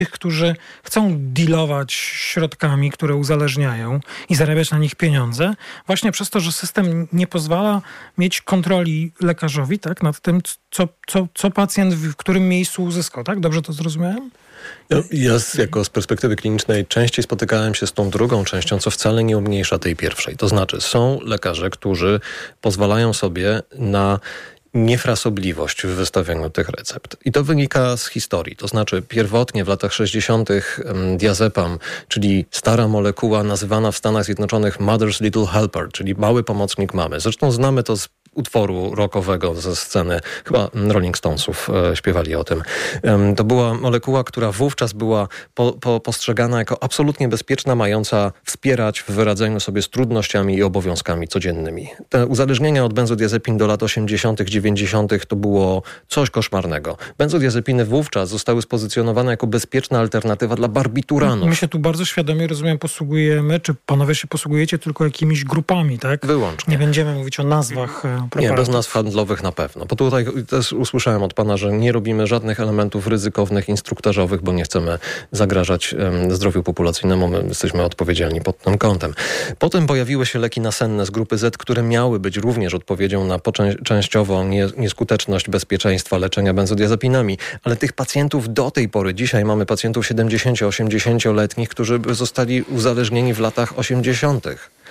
tych, którzy chcą dealować środkami, które uzależniają i zarabiać na nich pieniądze, właśnie przez to, że system nie pozwala mieć kontroli lekarzowi, tak, nad tym, co pacjent w którym miejscu uzyskał. Tak? Dobrze to zrozumiałem? Ja z perspektywy klinicznej częściej spotykałem się z tą drugą częścią, co wcale nie umniejsza tej pierwszej. To znaczy, są lekarze, którzy pozwalają sobie na niefrasobliwość w wystawianiu tych recept. I to wynika z historii. To znaczy pierwotnie w latach 60. diazepam, czyli stara molekuła nazywana w Stanach Zjednoczonych Mother's Little Helper, czyli mały pomocnik mamy. Zresztą znamy to z utworu rockowego ze sceny, chyba Rolling Stonesów śpiewali o tym. To była molekuła, która wówczas była postrzegana jako absolutnie bezpieczna, mająca wspierać w radzeniu sobie z trudnościami i obowiązkami codziennymi. Te uzależnienia od benzodiazepin do lat 80., 90. to było coś koszmarnego. Benzodiazepiny wówczas zostały spozycjonowane jako bezpieczna alternatywa dla barbituranów. My się tu bardzo świadomie, rozumiem, posługujemy, czy panowie się posługujecie tylko jakimiś grupami, tak? Wyłącznie. Nie będziemy mówić o nazwach preparatów. Nie, bez nazw handlowych na pewno. Bo tutaj też usłyszałem od pana, że nie robimy żadnych elementów ryzykownych, instruktażowych, bo nie chcemy zagrażać zdrowiu populacyjnemu. My jesteśmy odpowiedzialni pod tym kątem. Potem pojawiły się leki nasenne z grupy Z, które miały być również odpowiedzią na częściowo nieskuteczność bezpieczeństwa leczenia benzodiazepinami. Ale tych pacjentów do tej pory, dzisiaj mamy pacjentów 70-80-letnich, którzy zostali uzależnieni w latach 80.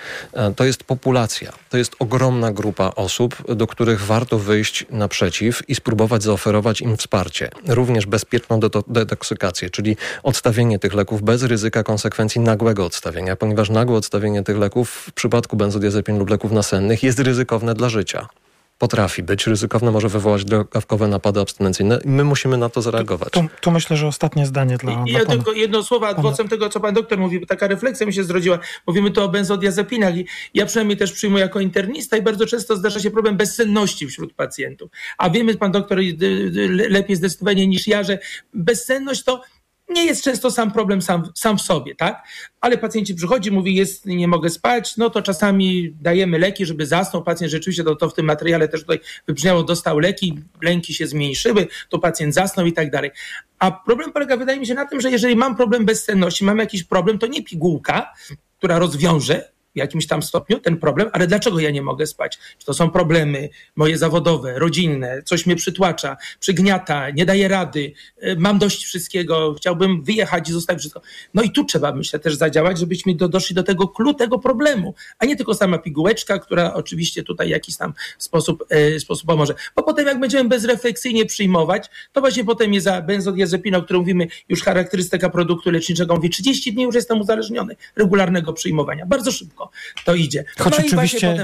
To jest populacja. To jest ogromna grupa osób, do których warto wyjść naprzeciw i spróbować zaoferować im wsparcie. Również bezpieczną detoksykację, czyli odstawienie tych leków bez ryzyka konsekwencji nagłego odstawienia, ponieważ nagłe odstawienie tych leków w przypadku benzodiazepin lub leków nasennych jest ryzykowne dla życia. Potrafi być ryzykowne, może wywołać drogawkowe napady abstynencyjne i my musimy na to zareagować. Tu myślę, że ostatnie zdanie dla Ja tylko jedno słowo adwocem tego, co pan doktor mówi, bo taka refleksja mi się zrodziła. Mówimy tu o benzodiazepinach i ja przynajmniej też przyjmuję jako internista i bardzo często zdarza się problem bezsenności wśród pacjentów. A wiemy, pan doktor lepiej zdecydowanie niż ja, że bezsenność to nie jest często sam problem sam w sobie, tak? Ale pacjenci przychodzi, mówi, nie mogę spać, no to czasami dajemy leki, żeby zasnął. Pacjent rzeczywiście, to w tym materiale też tutaj wybrzmiało, dostał leki, lęki się zmniejszyły, to pacjent zasnął i tak dalej. A problem polega, wydaje mi się, na tym, że jeżeli mam problem bezsenności, mam jakiś problem, to nie pigułka, która rozwiąże w jakimś tam stopniu ten problem, ale dlaczego ja nie mogę spać? Czy to są problemy moje zawodowe, rodzinne, coś mnie przytłacza, przygniata, nie daję rady, mam dość wszystkiego, chciałbym wyjechać i zostawić wszystko. No i tu trzeba, myślę, też zadziałać, żebyśmy doszli do tego clou tego problemu, a nie tylko sama pigułeczka, która oczywiście tutaj w jakiś tam sposób pomoże. Bo potem jak będziemy bezrefleksyjnie przyjmować, to właśnie potem jest za benzodiazepinę, o której mówimy, już charakterystyka produktu leczniczego, mówię, 30 dni już jestem uzależniony regularnego przyjmowania. Bardzo szybko to idzie. Choć oczywiście,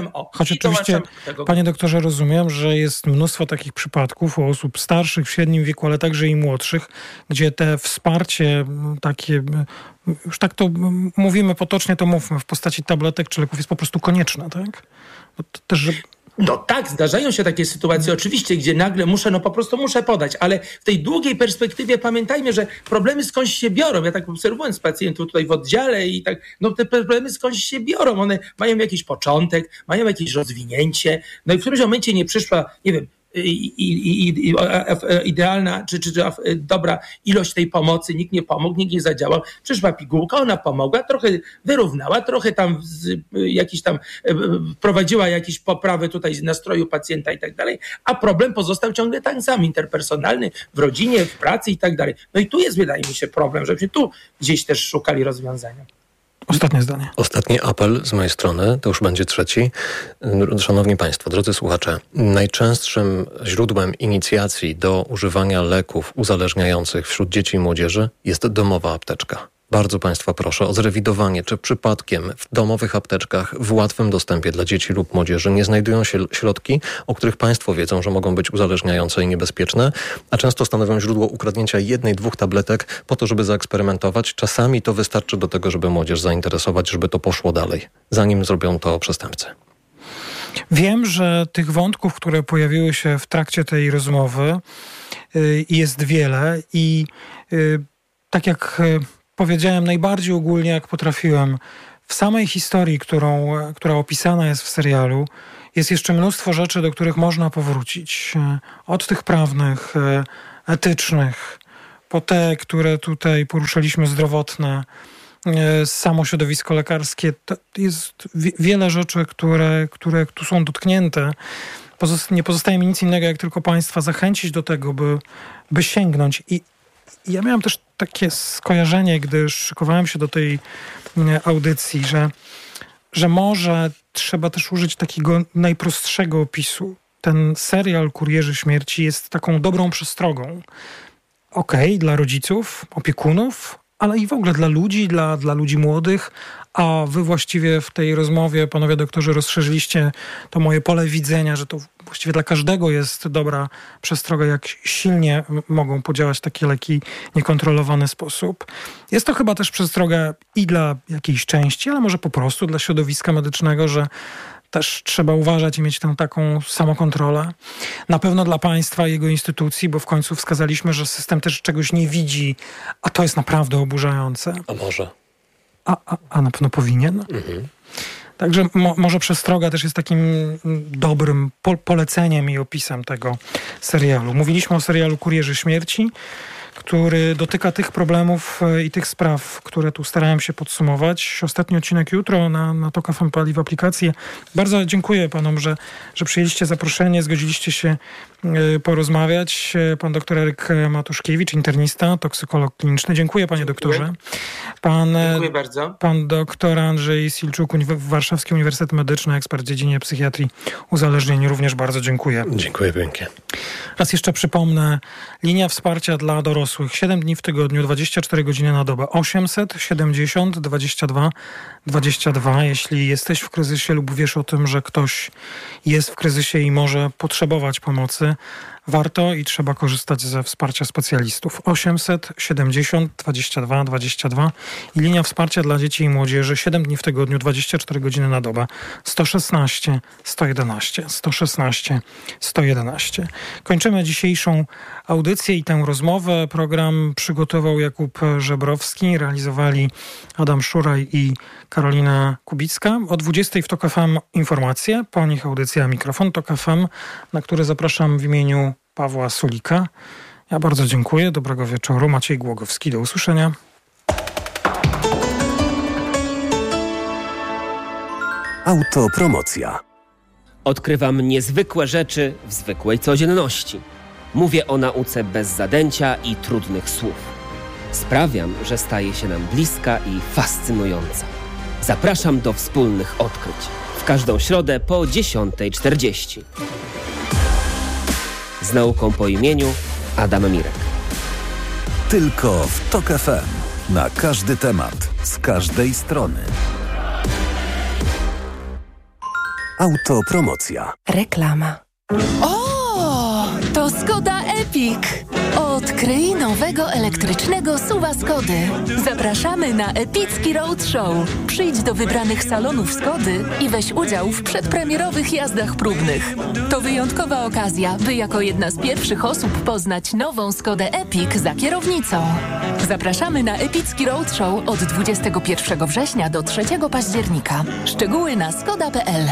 panie doktorze, rozumiem, że jest mnóstwo takich przypadków u osób starszych, w średnim wieku, ale także i młodszych, gdzie te wsparcie takie, już tak to mówimy potocznie, to mówmy, w postaci tabletek czy leków jest po prostu konieczne, tak? Bo to też, No tak, zdarzają się takie sytuacje oczywiście, gdzie nagle po prostu muszę podać, ale w tej długiej perspektywie pamiętajmy, że problemy skądś się biorą. Ja tak obserwując pacjentów tutaj w oddziale i tak, no te problemy skądś się biorą. One mają jakiś początek, mają jakieś rozwinięcie, no i w którymś momencie nie przyszła, nie wiem, idealna czy dobra ilość tej pomocy, nikt nie pomógł, nikt nie zadziałał. Przyszła pigułka, ona pomogła, trochę wyrównała, trochę tam prowadziła jakieś poprawy tutaj nastroju pacjenta i tak dalej, a problem pozostał ciągle ten sam, interpersonalny, w rodzinie, w pracy i tak dalej. No i tu jest, wydaje mi się, problem, żebyśmy tu gdzieś też szukali rozwiązania. Ostatnie zdanie. Ostatni apel z mojej strony, to już będzie trzeci. Szanowni Państwo, drodzy słuchacze, najczęstszym źródłem inicjacji do używania leków uzależniających wśród dzieci i młodzieży jest domowa apteczka. Bardzo Państwa proszę o zrewidowanie, czy przypadkiem w domowych apteczkach w łatwym dostępie dla dzieci lub młodzieży nie znajdują się środki, o których Państwo wiedzą, że mogą być uzależniające i niebezpieczne, a często stanowią źródło ukradnięcia 1-2 tabletek po to, żeby zaeksperymentować. Czasami to wystarczy do tego, żeby młodzież zainteresować, żeby to poszło dalej, zanim zrobią to przestępcy. Wiem, że tych wątków, które pojawiły się w trakcie tej rozmowy, jest wiele i tak jak powiedziałem najbardziej ogólnie, jak potrafiłem, w samej historii, która opisana jest w serialu, jest jeszcze mnóstwo rzeczy, do których można powrócić. Od tych prawnych, etycznych, po te, które tutaj poruszyliśmy, zdrowotne, samo środowisko lekarskie, to jest wiele rzeczy, które tu są dotknięte. Nie pozostaje mi nic innego, jak tylko Państwa zachęcić do tego, by sięgnąć. I ja miałem też takie skojarzenie, gdy szykowałem się do tej audycji, że może trzeba też użyć takiego najprostszego opisu. Ten serial Kurierzy Śmierci jest taką dobrą przestrogą. Okej, dla rodziców, opiekunów, ale i w ogóle dla ludzi, dla ludzi młodych, a wy właściwie w tej rozmowie, panowie doktorzy, rozszerzyliście to moje pole widzenia, że to właściwie dla każdego jest dobra przestroga, jak silnie mogą podziałać takie leki w niekontrolowany sposób. Jest to chyba też przestroga i dla jakiejś części, ale może po prostu dla środowiska medycznego, że też trzeba uważać i mieć tę taką samokontrolę. Na pewno dla państwa i jego instytucji, bo w końcu wskazaliśmy, że system też czegoś nie widzi, a to jest naprawdę oburzające. A może? A na pewno powinien. Mhm. Także może przestroga też jest takim dobrym poleceniem i opisem tego serialu. Mówiliśmy o serialu Kurierzy Śmierci, który dotyka tych problemów i tych spraw, które tu starałem się podsumować. Ostatni odcinek jutro na TOK FM.pl w aplikacji. Bardzo dziękuję panom, że przyjęliście zaproszenie, zgodziliście się porozmawiać. Pan doktor Eryk Matuszkiewicz, internista, toksykolog kliniczny. Dziękuję, panie doktorze. Dziękuję bardzo. Pan doktor Andrzej Silczuk, Warszawski Uniwersytet Medyczny, ekspert w dziedzinie psychiatrii uzależnień. Również bardzo dziękuję. Dziękuję pięknie. Raz jeszcze przypomnę, linia wsparcia dla dorosłych. 7 dni w tygodniu, 24 godziny na dobę. 870 22 22. Jeśli jesteś w kryzysie lub wiesz o tym, że ktoś jest w kryzysie i może potrzebować pomocy, warto i trzeba korzystać ze wsparcia specjalistów. 870 22 22 i linia wsparcia dla dzieci i młodzieży 7 dni w tygodniu, 24 godziny na dobę. 116 111. 116 111. Kończymy dzisiejszą audycję i tę rozmowę. Program przygotował Jakub Żebrowski, realizowali Adam Szuraj i Karolina Kubicka. O 20:00 w TOK FM informacje, po nich audycja Mikrofon TOK FM, na który zapraszam w imieniu Pawła Sulika. Ja bardzo dziękuję. Dobrego wieczoru. Maciej Głogowski. Do usłyszenia. Autopromocja. Odkrywam niezwykłe rzeczy w zwykłej codzienności. Mówię o nauce bez zadęcia i trudnych słów. Sprawiam, że staje się nam bliska i fascynująca. Zapraszam do wspólnych odkryć. W każdą środę po 10:40. Z nauką po imieniu Adam Mirek. Tylko w TOK FM. Na każdy temat, z każdej strony. Autopromocja. Reklama. O! To Skoda Epic! Odkryj nowego elektrycznego SUV-a Skody. Zapraszamy na epicki roadshow. Przyjdź do wybranych salonów Skody i weź udział w przedpremierowych jazdach próbnych. To wyjątkowa okazja, by jako jedna z pierwszych osób poznać nową Skodę Epic za kierownicą. Zapraszamy na epicki roadshow od 21 września do 3 października. Szczegóły na skoda.pl.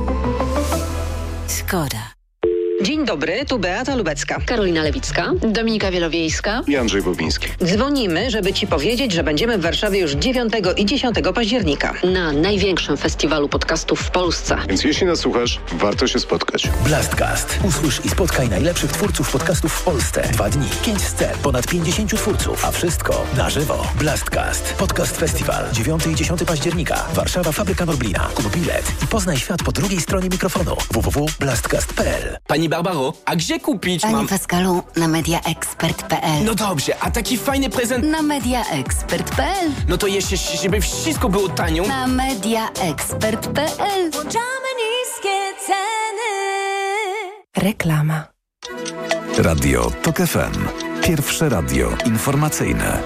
Skoda. Dzień dobry, tu Beata Lubecka. Karolina Lewicka. Dominika Wielowiejska. I Andrzej Bobiński. Dzwonimy, żeby Ci powiedzieć, że będziemy w Warszawie już 9 i 10 października. Na największym festiwalu podcastów w Polsce. Więc jeśli nas słuchasz, warto się spotkać. Blastcast. Usłysz i spotkaj najlepszych twórców podcastów w Polsce. 2 dni, 5 scen, ponad 50 twórców, a wszystko na żywo. Blastcast. Podcast Festiwal. 9 i 10 października. Warszawa, Fabryka Norblina. Kup bilet i poznaj świat po drugiej stronie mikrofonu. www.blastcast.pl. Pani Barbaro, a gdzie kupić? Panie Pascalu, na mediaexpert.pl. No dobrze, a taki fajny prezent? Na mediaexpert.pl. No to jeszcze, żeby wszystko było tanio. Na mediaexpert.pl. Włączamy niskie ceny. Reklama. Radio TOK FM. Pierwsze radio informacyjne.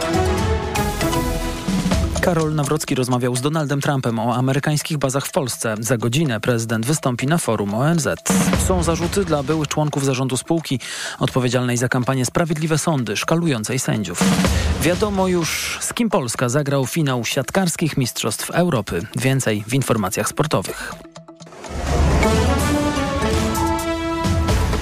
Karol Nawrocki rozmawiał z Donaldem Trumpem o amerykańskich bazach w Polsce. Za godzinę prezydent wystąpi na forum ONZ. Są zarzuty dla byłych członków zarządu spółki odpowiedzialnej za kampanię Sprawiedliwe Sądy, szkalującej sędziów. Wiadomo już, z kim Polska zagrał finał siatkarskich mistrzostw Europy. Więcej w informacjach sportowych.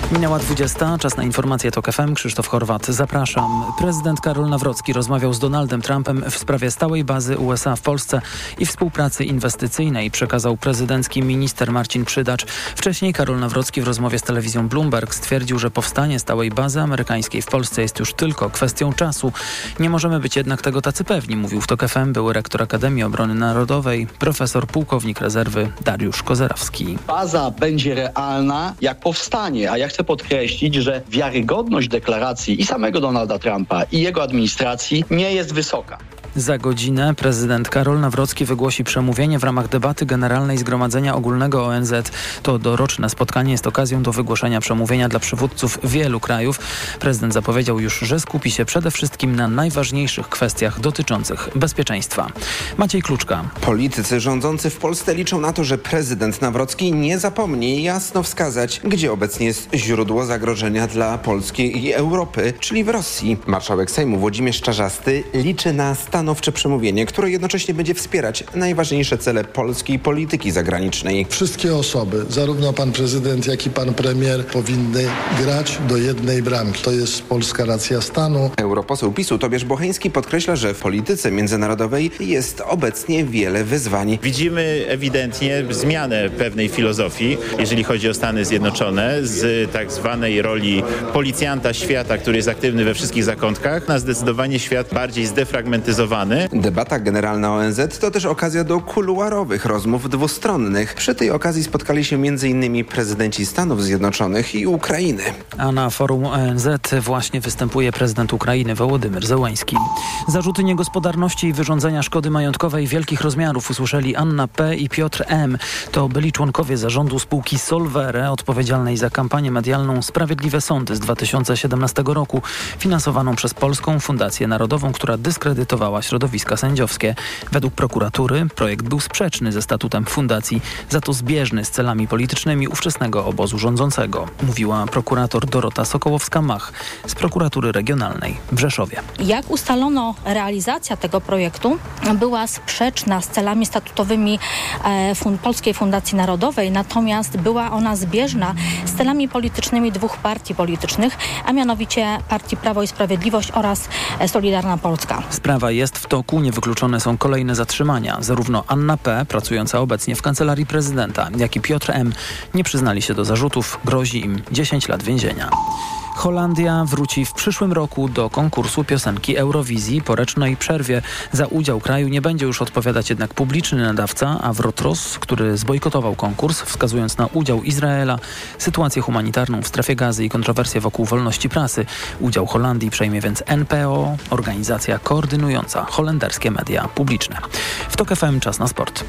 Minęła 20, czas na informacje TOK FM. Krzysztof Horwat, zapraszam. Prezydent Karol Nawrocki rozmawiał z Donaldem Trumpem w sprawie stałej bazy USA w Polsce i współpracy inwestycyjnej, przekazał prezydencki minister Marcin Przydacz. Wcześniej Karol Nawrocki w rozmowie z telewizją Bloomberg stwierdził, że powstanie stałej bazy amerykańskiej w Polsce jest już tylko kwestią czasu. Nie możemy być jednak tego tacy pewni, mówił w TOK FM były rektor Akademii Obrony Narodowej, profesor pułkownik rezerwy Dariusz Kozerowski. Baza będzie realna, jak powstanie, a ja chcę podkreślić, że wiarygodność deklaracji i samego Donalda Trumpa i jego administracji nie jest wysoka. Za godzinę prezydent Karol Nawrocki wygłosi przemówienie w ramach debaty generalnej Zgromadzenia Ogólnego ONZ. To doroczne spotkanie jest okazją do wygłoszenia przemówienia dla przywódców wielu krajów. Prezydent zapowiedział już, że skupi się przede wszystkim na najważniejszych kwestiach dotyczących bezpieczeństwa. Maciej Kluczka. Politycy rządzący w Polsce liczą na to, że prezydent Nawrocki nie zapomni jasno wskazać, gdzie obecnie jest źródło zagrożenia dla Polski i Europy, czyli w Rosji. Marszałek Sejmu Włodzimierz Czarzasty liczy na stanowcze przemówienie, które jednocześnie będzie wspierać najważniejsze cele polskiej polityki zagranicznej. Wszystkie osoby, zarówno pan prezydent, jak i pan premier, powinny grać do jednej bramki. To jest polska racja stanu. Europoseł PiS-u Tobiasz Bocheński podkreśla, że w polityce międzynarodowej jest obecnie wiele wyzwań. Widzimy ewidentnie zmianę pewnej filozofii, jeżeli chodzi o Stany Zjednoczone, z tak zwanej roli policjanta świata, który jest aktywny we wszystkich zakątkach, na zdecydowanie świat bardziej zdefragmentyzowany. Debata generalna ONZ to też okazja do kuluarowych rozmów dwustronnych. Przy tej okazji spotkali się m.in. prezydenci Stanów Zjednoczonych i Ukrainy. A na forum ONZ właśnie występuje prezydent Ukrainy Wołodymyr Zełenski. Zarzuty niegospodarności i wyrządzenia szkody majątkowej wielkich rozmiarów usłyszeli Anna P. i Piotr M. To byli członkowie zarządu spółki Solvere, odpowiedzialnej za kampanię medialną Sprawiedliwe Sądy z 2017 roku, finansowaną przez Polską Fundację Narodową, która dyskredytowała środowiska sędziowskie. Według prokuratury projekt był sprzeczny ze statutem fundacji, za to zbieżny z celami politycznymi ówczesnego obozu rządzącego, mówiła prokurator Dorota Sokołowska-Mach z prokuratury regionalnej w Rzeszowie. Jak ustalono, realizacja tego projektu była sprzeczna z celami statutowymi Polskiej Fundacji Narodowej, natomiast była ona zbieżna z celami politycznymi dwóch partii politycznych, a mianowicie partii Prawo i Sprawiedliwość oraz Solidarna Polska. Sprawa jest w toku, niewykluczone są kolejne zatrzymania. Zarówno Anna P., pracująca obecnie w Kancelarii Prezydenta, jak i Piotr M. nie przyznali się do zarzutów. Grozi im 10 lat więzienia. Holandia wróci w przyszłym roku do konkursu piosenki Eurowizji po rocznej przerwie. Za udział kraju nie będzie już odpowiadać jednak publiczny nadawca Avrotros, który zbojkotował konkurs, wskazując na udział Izraela, sytuację humanitarną w strefie Gazy i kontrowersje wokół wolności prasy. Udział Holandii przejmie więc NPO, organizacja koordynująca holenderskie media publiczne. W TOK FM czas na sport.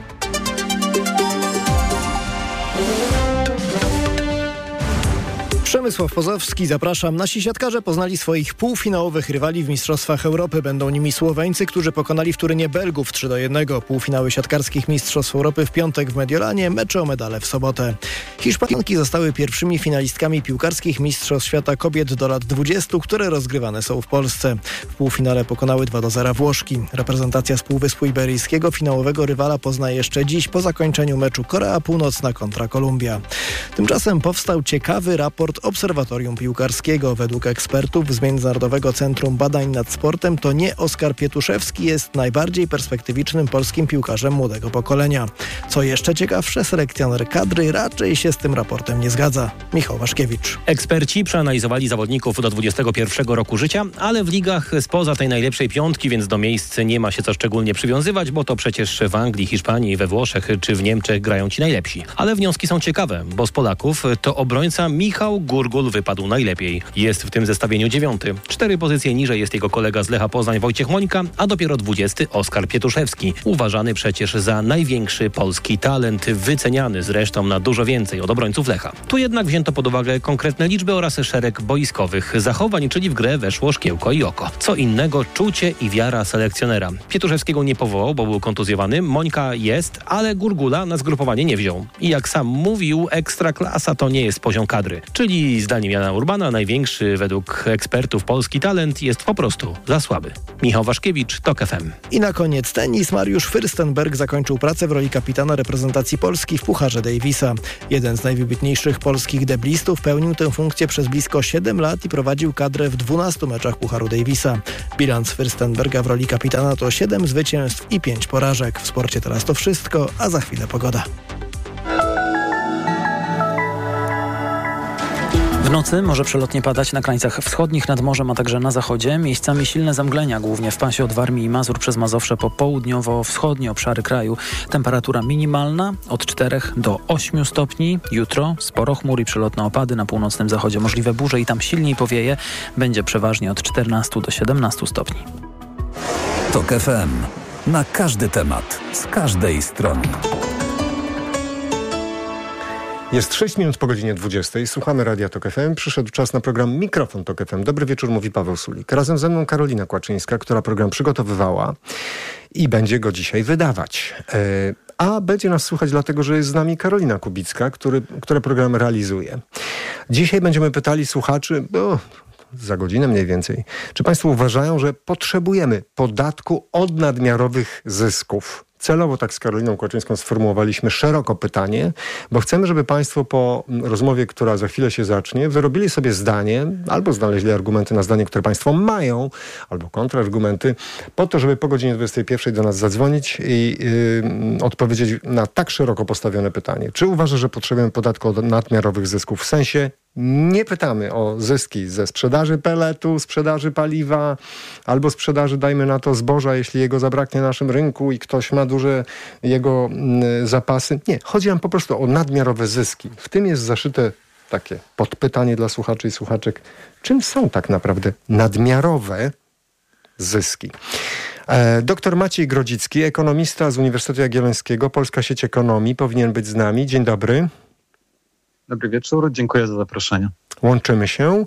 Przemysław Pozowski, zapraszam. Nasi siatkarze poznali swoich półfinałowych rywali w Mistrzostwach Europy. Będą nimi Słoweńcy, którzy pokonali w Turynie Belgów 3-1. Półfinały siatkarskich Mistrzostw Europy w piątek w Mediolanie, mecze o medale w sobotę. Hiszpanki zostały pierwszymi finalistkami piłkarskich Mistrzostw Świata Kobiet do lat 20, które rozgrywane są w Polsce. W półfinale pokonały 2-0 Włoszki. Reprezentacja z Półwyspu Iberyjskiego finałowego rywala pozna jeszcze dziś po zakończeniu meczu Korea Północna kontra Kolumbia. Tymczasem powstał ciekawy raport Obserwatorium Piłkarskiego. Według ekspertów z Międzynarodowego Centrum Badań nad Sportem to nie Oskar Pietuszewski jest najbardziej perspektywicznym polskim piłkarzem młodego pokolenia. Co jeszcze ciekawsze, selekcjoner kadry raczej się z tym raportem nie zgadza. Michał Waszkiewicz. Eksperci przeanalizowali zawodników do 21 roku życia, ale w ligach spoza tej najlepszej piątki, więc do miejsc nie ma się co szczególnie przywiązywać, bo to przecież w Anglii, Hiszpanii, we Włoszech czy w Niemczech grają ci najlepsi. Ale wnioski są ciekawe, bo z Polaków to obrońca Michał Gurgul wypadł najlepiej. Jest w tym zestawieniu 9. 4 pozycje niżej jest jego kolega z Lecha Poznań Wojciech Mońka, a dopiero 20 Oskar Pietuszewski. Uważany przecież za największy polski talent, wyceniany zresztą na dużo więcej od obrońców Lecha. Tu jednak wzięto pod uwagę konkretne liczby oraz szereg boiskowych zachowań, czyli w grę weszło szkiełko i oko. Co innego czucie i wiara selekcjonera. Pietuszewskiego nie powołał, bo był kontuzjowany. Mońka jest, ale Gurgula na zgrupowanie nie wziął. I jak sam mówił, ekstraklasa to nie jest poziom kadry. Czyli chwili, zdaniem Jana Urbana, największy według ekspertów polski talent jest po prostu za słaby. Michał Waszkiewicz, TOK FM. I na koniec tenis. Mariusz Fürstenberg zakończył pracę w roli kapitana reprezentacji Polski w Pucharze Davisa. Jeden z najwybitniejszych polskich deblistów pełnił tę funkcję przez blisko 7 lat i prowadził kadrę w 12 meczach Pucharu Davisa. Bilans Fürstenberga w roli kapitana to 7 zwycięstw i 5 porażek. W sporcie teraz to wszystko, a za chwilę pogoda. W nocy może przelotnie padać na krańcach wschodnich nad morzem, a także na zachodzie. Miejscami silne zamglenia, głównie w pasie od Warmii i Mazur przez Mazowsze po południowo-wschodnie obszary kraju. Temperatura minimalna od 4 do 8 stopni. Jutro sporo chmur i przelotne opady, na północnym zachodzie możliwe burze i tam silniej powieje. Będzie przeważnie od 14 do 17 stopni. TOK FM. Na każdy temat, z każdej strony. Jest 6 minut po godzinie 20. Słuchamy Radia TOK FM. Przyszedł czas na program Mikrofon TOK FM. Dobry wieczór, mówi Paweł Sulik. Razem ze mną Karolina Kłaczyńska, która program przygotowywała i będzie go dzisiaj wydawać. A będzie nas słuchać dlatego, że jest z nami Karolina Kubicka, która program realizuje. Dzisiaj będziemy pytali słuchaczy, za godzinę mniej więcej, czy państwo uważają, że potrzebujemy podatku od nadmiarowych zysków? Celowo tak z Karoliną Kłaczyńską sformułowaliśmy szeroko pytanie, bo chcemy, żeby państwo po rozmowie, która za chwilę się zacznie, wyrobili sobie zdanie, albo znaleźli argumenty na zdanie, które państwo mają, albo kontrargumenty, po to, żeby po godzinie 21 do nas zadzwonić i odpowiedzieć na tak szeroko postawione pytanie. Czy uważa, że potrzebujemy podatku od nadmiarowych zysków? W sensie nie pytamy o zyski ze sprzedaży peletu, sprzedaży paliwa, albo sprzedaży, dajmy na to, zboża, jeśli jego zabraknie na naszym rynku i ktoś ma duże jego zapasy. Nie, chodzi nam po prostu o nadmiarowe zyski. W tym jest zaszyte takie podpytanie dla słuchaczy i słuchaczek. Czym są tak naprawdę nadmiarowe zyski? Doktor Maciej Grodzicki, ekonomista z Uniwersytetu Jagiellońskiego, Polska Sieć Ekonomii, powinien być z nami. Dzień dobry. Dobry wieczór, dziękuję za zaproszenie. Łączymy się.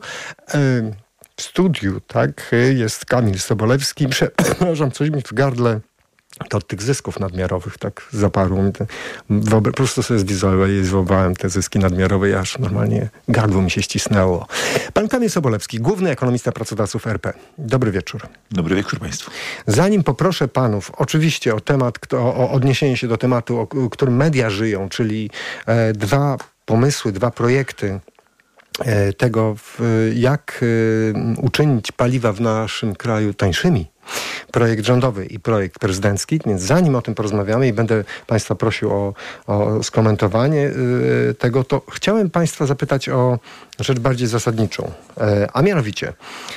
W studiu, tak, jest Kamil Sobolewski. Przepraszam, coś mi w gardle to od tych zysków nadmiarowych tak zaparło mi. Po prostu sobie zwizualizowałem te zyski nadmiarowe i aż normalnie gardło mi się ścisnęło. Pan Kamil Sobolewski, główny ekonomista pracodawców RP. Dobry wieczór. Dobry wieczór państwu. Zanim poproszę panów oczywiście o temat, o odniesienie się do tematu, o którym media żyją, czyli dwa pomysły, dwa projekty tego, jak uczynić paliwa w naszym kraju tańszymi. Projekt rządowy i projekt prezydencki, więc zanim o tym porozmawiamy i będę państwa prosił o skomentowanie tego, to chciałem państwa zapytać o rzecz bardziej zasadniczą. A mianowicie,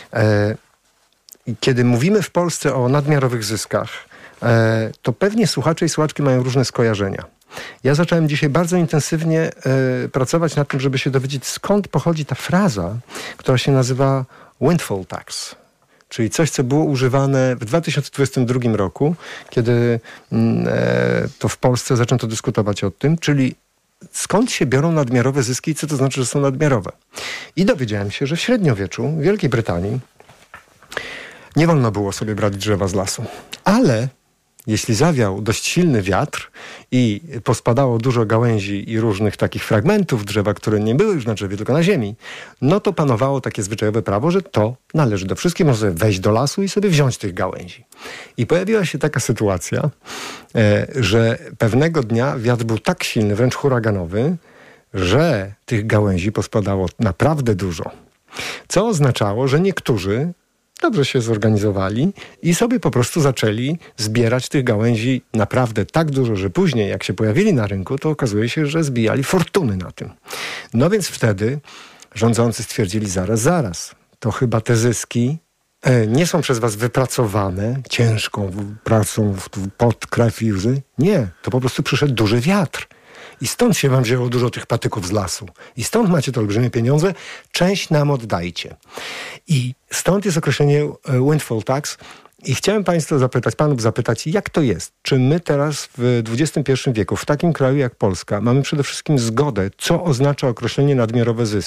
kiedy mówimy w Polsce o nadmiarowych zyskach, to pewnie słuchacze i słuchaczki mają różne skojarzenia. Ja zacząłem dzisiaj bardzo intensywnie pracować nad tym, żeby się dowiedzieć, skąd pochodzi ta fraza, która się nazywa windfall tax. Czyli coś, co było używane w 2022 roku, kiedy to w Polsce zaczęto dyskutować o tym, czyli skąd się biorą nadmiarowe zyski i co to znaczy, że są nadmiarowe. I dowiedziałem się, że w średniowieczu w Wielkiej Brytanii nie wolno było sobie brać drzewa z lasu. Ale jeśli zawiał dość silny wiatr i pospadało dużo gałęzi i różnych takich fragmentów drzewa, które nie były już na drzewie, tylko na ziemi, no to panowało takie zwyczajowe prawo, że to należy do wszystkich. Można sobie wejść do lasu i sobie wziąć tych gałęzi. I pojawiła się taka sytuacja, że pewnego dnia wiatr był tak silny, wręcz huraganowy, że tych gałęzi pospadało naprawdę dużo. Co oznaczało, że niektórzy dobrze się zorganizowali i sobie po prostu zaczęli zbierać tych gałęzi naprawdę tak dużo, że później jak się pojawili na rynku, to okazuje się, że zbijali fortuny na tym. No więc wtedy rządzący stwierdzili, zaraz, to chyba te zyski nie są przez was wypracowane ciężką pracą pod krew i łzy. Nie, to po prostu przyszedł duży wiatr. I stąd się wam wzięło dużo tych patyków z lasu. I stąd macie te olbrzymie pieniądze. Część nam oddajcie. I stąd jest określenie windfall tax. I chciałem panów zapytać, jak to jest? Czy my teraz w XXI wieku, w takim kraju jak Polska, mamy przede wszystkim zgodę, co oznacza określenie nadmiarowe zyski?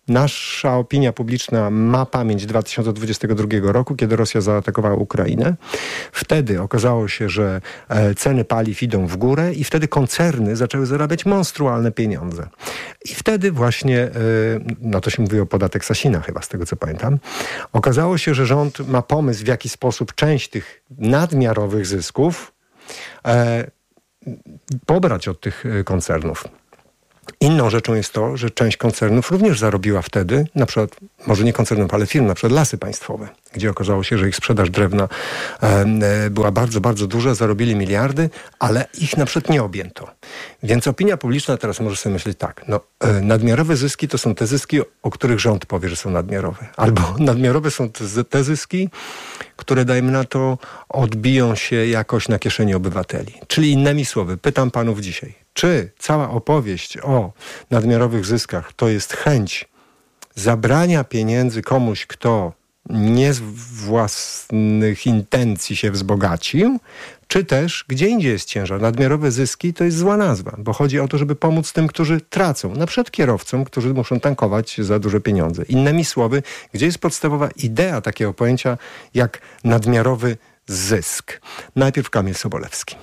Nasza opinia publiczna ma pamięć 2022 roku, kiedy Rosja zaatakowała Ukrainę. Wtedy okazało się, że ceny paliw idą w górę i wtedy koncerny zaczęły zarabiać monstrualne pieniądze. I wtedy właśnie, no to się mówi o podatek Sasina chyba, z tego co pamiętam, okazało się, że rząd ma pomysł, w jaki sposób część tych nadmiarowych zysków pobrać od tych koncernów. Inną rzeczą jest to, że część koncernów również zarobiła wtedy, na przykład, może nie koncernów, ale firm, na przykład Lasy Państwowe, gdzie okazało się, że ich sprzedaż drewna była bardzo, bardzo duża, zarobili miliardy, ale ich na przykład nie objęto. Więc opinia publiczna teraz może sobie myśleć tak, nadmiarowe zyski to są te zyski, o których rząd powie, że są nadmiarowe. Albo nadmiarowe są te zyski, które, dajmy na to, odbiją się jakoś na kieszeni obywateli. Czyli innymi słowy, pytam panów dzisiaj, czy cała opowieść o nadmiarowych zyskach to jest chęć zabrania pieniędzy komuś, kto nie z własnych intencji się wzbogacił, czy też gdzie indziej jest ciężar. Nadmiarowe zyski to jest zła nazwa, bo chodzi o to, żeby pomóc tym, którzy tracą, na przykład kierowcom, którzy muszą tankować za duże pieniądze. Innymi słowy, gdzie jest podstawowa idea takiego pojęcia jak nadmiarowy zysk. Najpierw Kamil Sobolewski.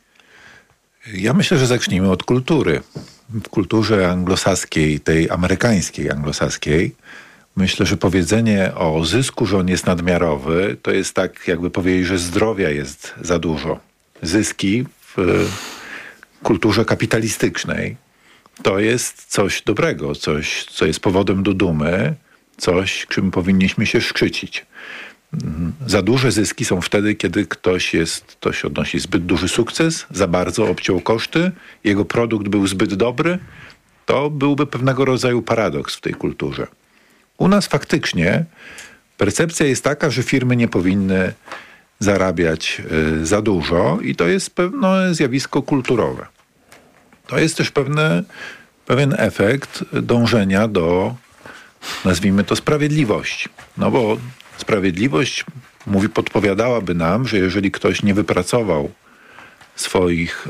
Ja myślę, że zacznijmy od kultury. W kulturze anglosaskiej, tej amerykańskiej anglosaskiej, myślę, że powiedzenie o zysku, że on jest nadmiarowy, to jest tak, jakby powiedzieć, że zdrowia jest za dużo. Zyski w kulturze kapitalistycznej to jest coś dobrego, coś, co jest powodem do dumy, coś, czym powinniśmy się szczycić. Za duże zyski są wtedy, kiedy ktoś odnosi zbyt duży sukces, za bardzo obciął koszty, jego produkt był zbyt dobry. To byłby pewnego rodzaju paradoks w tej kulturze. U nas faktycznie percepcja jest taka, że firmy nie powinny zarabiać za dużo i to jest pewne zjawisko kulturowe. To jest też pewien efekt dążenia do, nazwijmy to, sprawiedliwości. No bo sprawiedliwość podpowiadałaby nam, że jeżeli ktoś nie wypracował swoich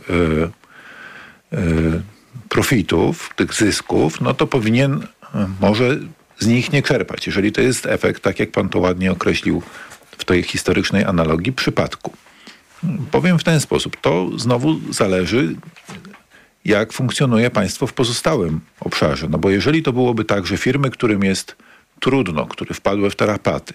profitów, tych zysków, no to powinien może z nich nie czerpać, jeżeli to jest efekt, tak jak pan to ładnie określił w tej historycznej analogii, przypadku. Powiem w ten sposób, to znowu zależy, jak funkcjonuje państwo w pozostałym obszarze. No bo jeżeli to byłoby tak, że firmy, którym jest trudno, które wpadły w tarapaty,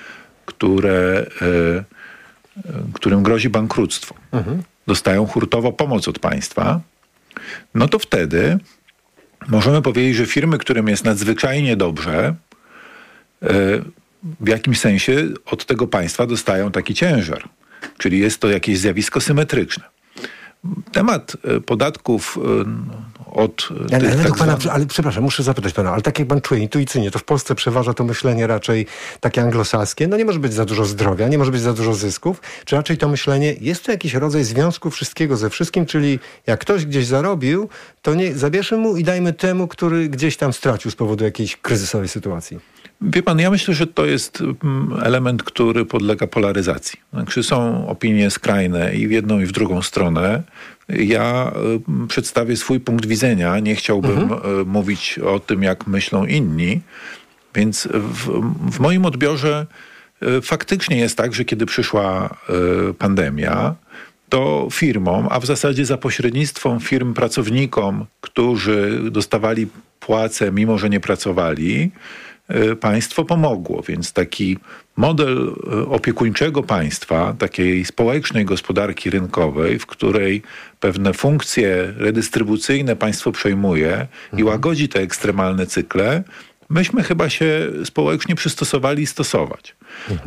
którym grozi bankructwo, dostają hurtowo pomoc od państwa, no to wtedy możemy powiedzieć, że firmy, którym jest nadzwyczajnie dobrze, w jakimś sensie od tego państwa dostają taki ciężar. Czyli jest to jakieś zjawisko symetryczne. Temat podatków od ale przepraszam, muszę zapytać pana, ale tak jak pan czuje intuicyjnie, to w Polsce przeważa to myślenie raczej takie anglosaskie, no nie może być za dużo zdrowia, nie może być za dużo zysków, czy raczej to myślenie, jest to jakiś rodzaj związku wszystkiego ze wszystkim, czyli jak ktoś gdzieś zarobił, to nie zabierzmy mu i dajmy temu, który gdzieś tam stracił z powodu jakiejś kryzysowej sytuacji. Wie pan, ja myślę, że to jest element, który podlega polaryzacji. Znaczy są opinie skrajne i w jedną i w drugą stronę. Ja przedstawię swój punkt widzenia. Nie chciałbym mówić o tym, jak myślą inni. Więc w moim odbiorze faktycznie jest tak, że kiedy przyszła pandemia, to firmom, a w zasadzie za pośrednictwem firm pracownikom, którzy dostawali płace, mimo że nie pracowali, państwo pomogło, więc taki model opiekuńczego państwa, takiej społecznej gospodarki rynkowej, w której pewne funkcje redystrybucyjne państwo przejmuje i łagodzi te ekstremalne cykle, myśmy chyba się społecznie przystosowali stosować.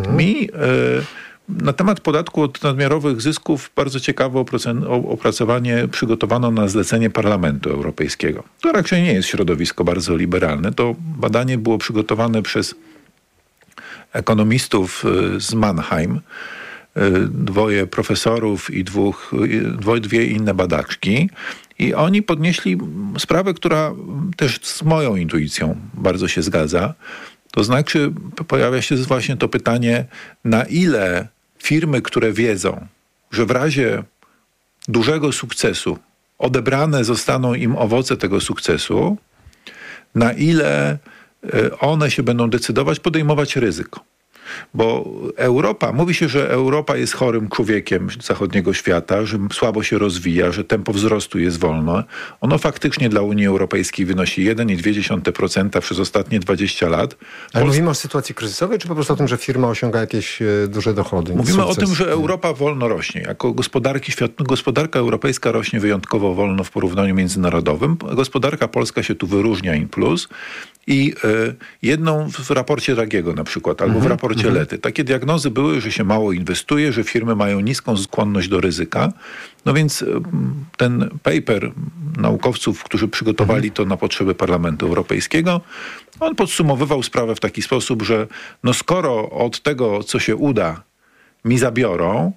Na temat podatku od nadmiarowych zysków bardzo ciekawe opracowanie przygotowano na zlecenie Parlamentu Europejskiego. To raczej nie jest środowisko bardzo liberalne. To badanie było przygotowane przez ekonomistów z Mannheim, dwoje profesorów i dwie inne badaczki. I oni podnieśli sprawę, która też z moją intuicją bardzo się zgadza. To znaczy pojawia się właśnie to pytanie, na ile firmy, które wiedzą, że w razie dużego sukcesu odebrane zostaną im owoce tego sukcesu, na ile one się będą decydować, podejmować ryzyko. Bo Europa, mówi się, że Europa jest chorym człowiekiem zachodniego świata, że słabo się rozwija, że tempo wzrostu jest wolne. Ono faktycznie dla Unii Europejskiej wynosi 1,2% przez ostatnie 20 lat. Ale mówimy o sytuacji kryzysowej, czy po prostu o tym, że firma osiąga jakieś duże dochody? Mówimy o tym, że Europa wolno rośnie. Jako gospodarka europejska rośnie wyjątkowo wolno w porównaniu międzynarodowym. Gospodarka polska się tu wyróżnia in plus. I jedną w raporcie Dragiego na przykład, albo w raporcie Lety. Takie diagnozy były, że się mało inwestuje, że firmy mają niską skłonność do ryzyka. No więc ten paper naukowców, którzy przygotowali to na potrzeby Parlamentu Europejskiego, on podsumowywał sprawę w taki sposób, że no skoro od tego, co się uda, mi zabiorą,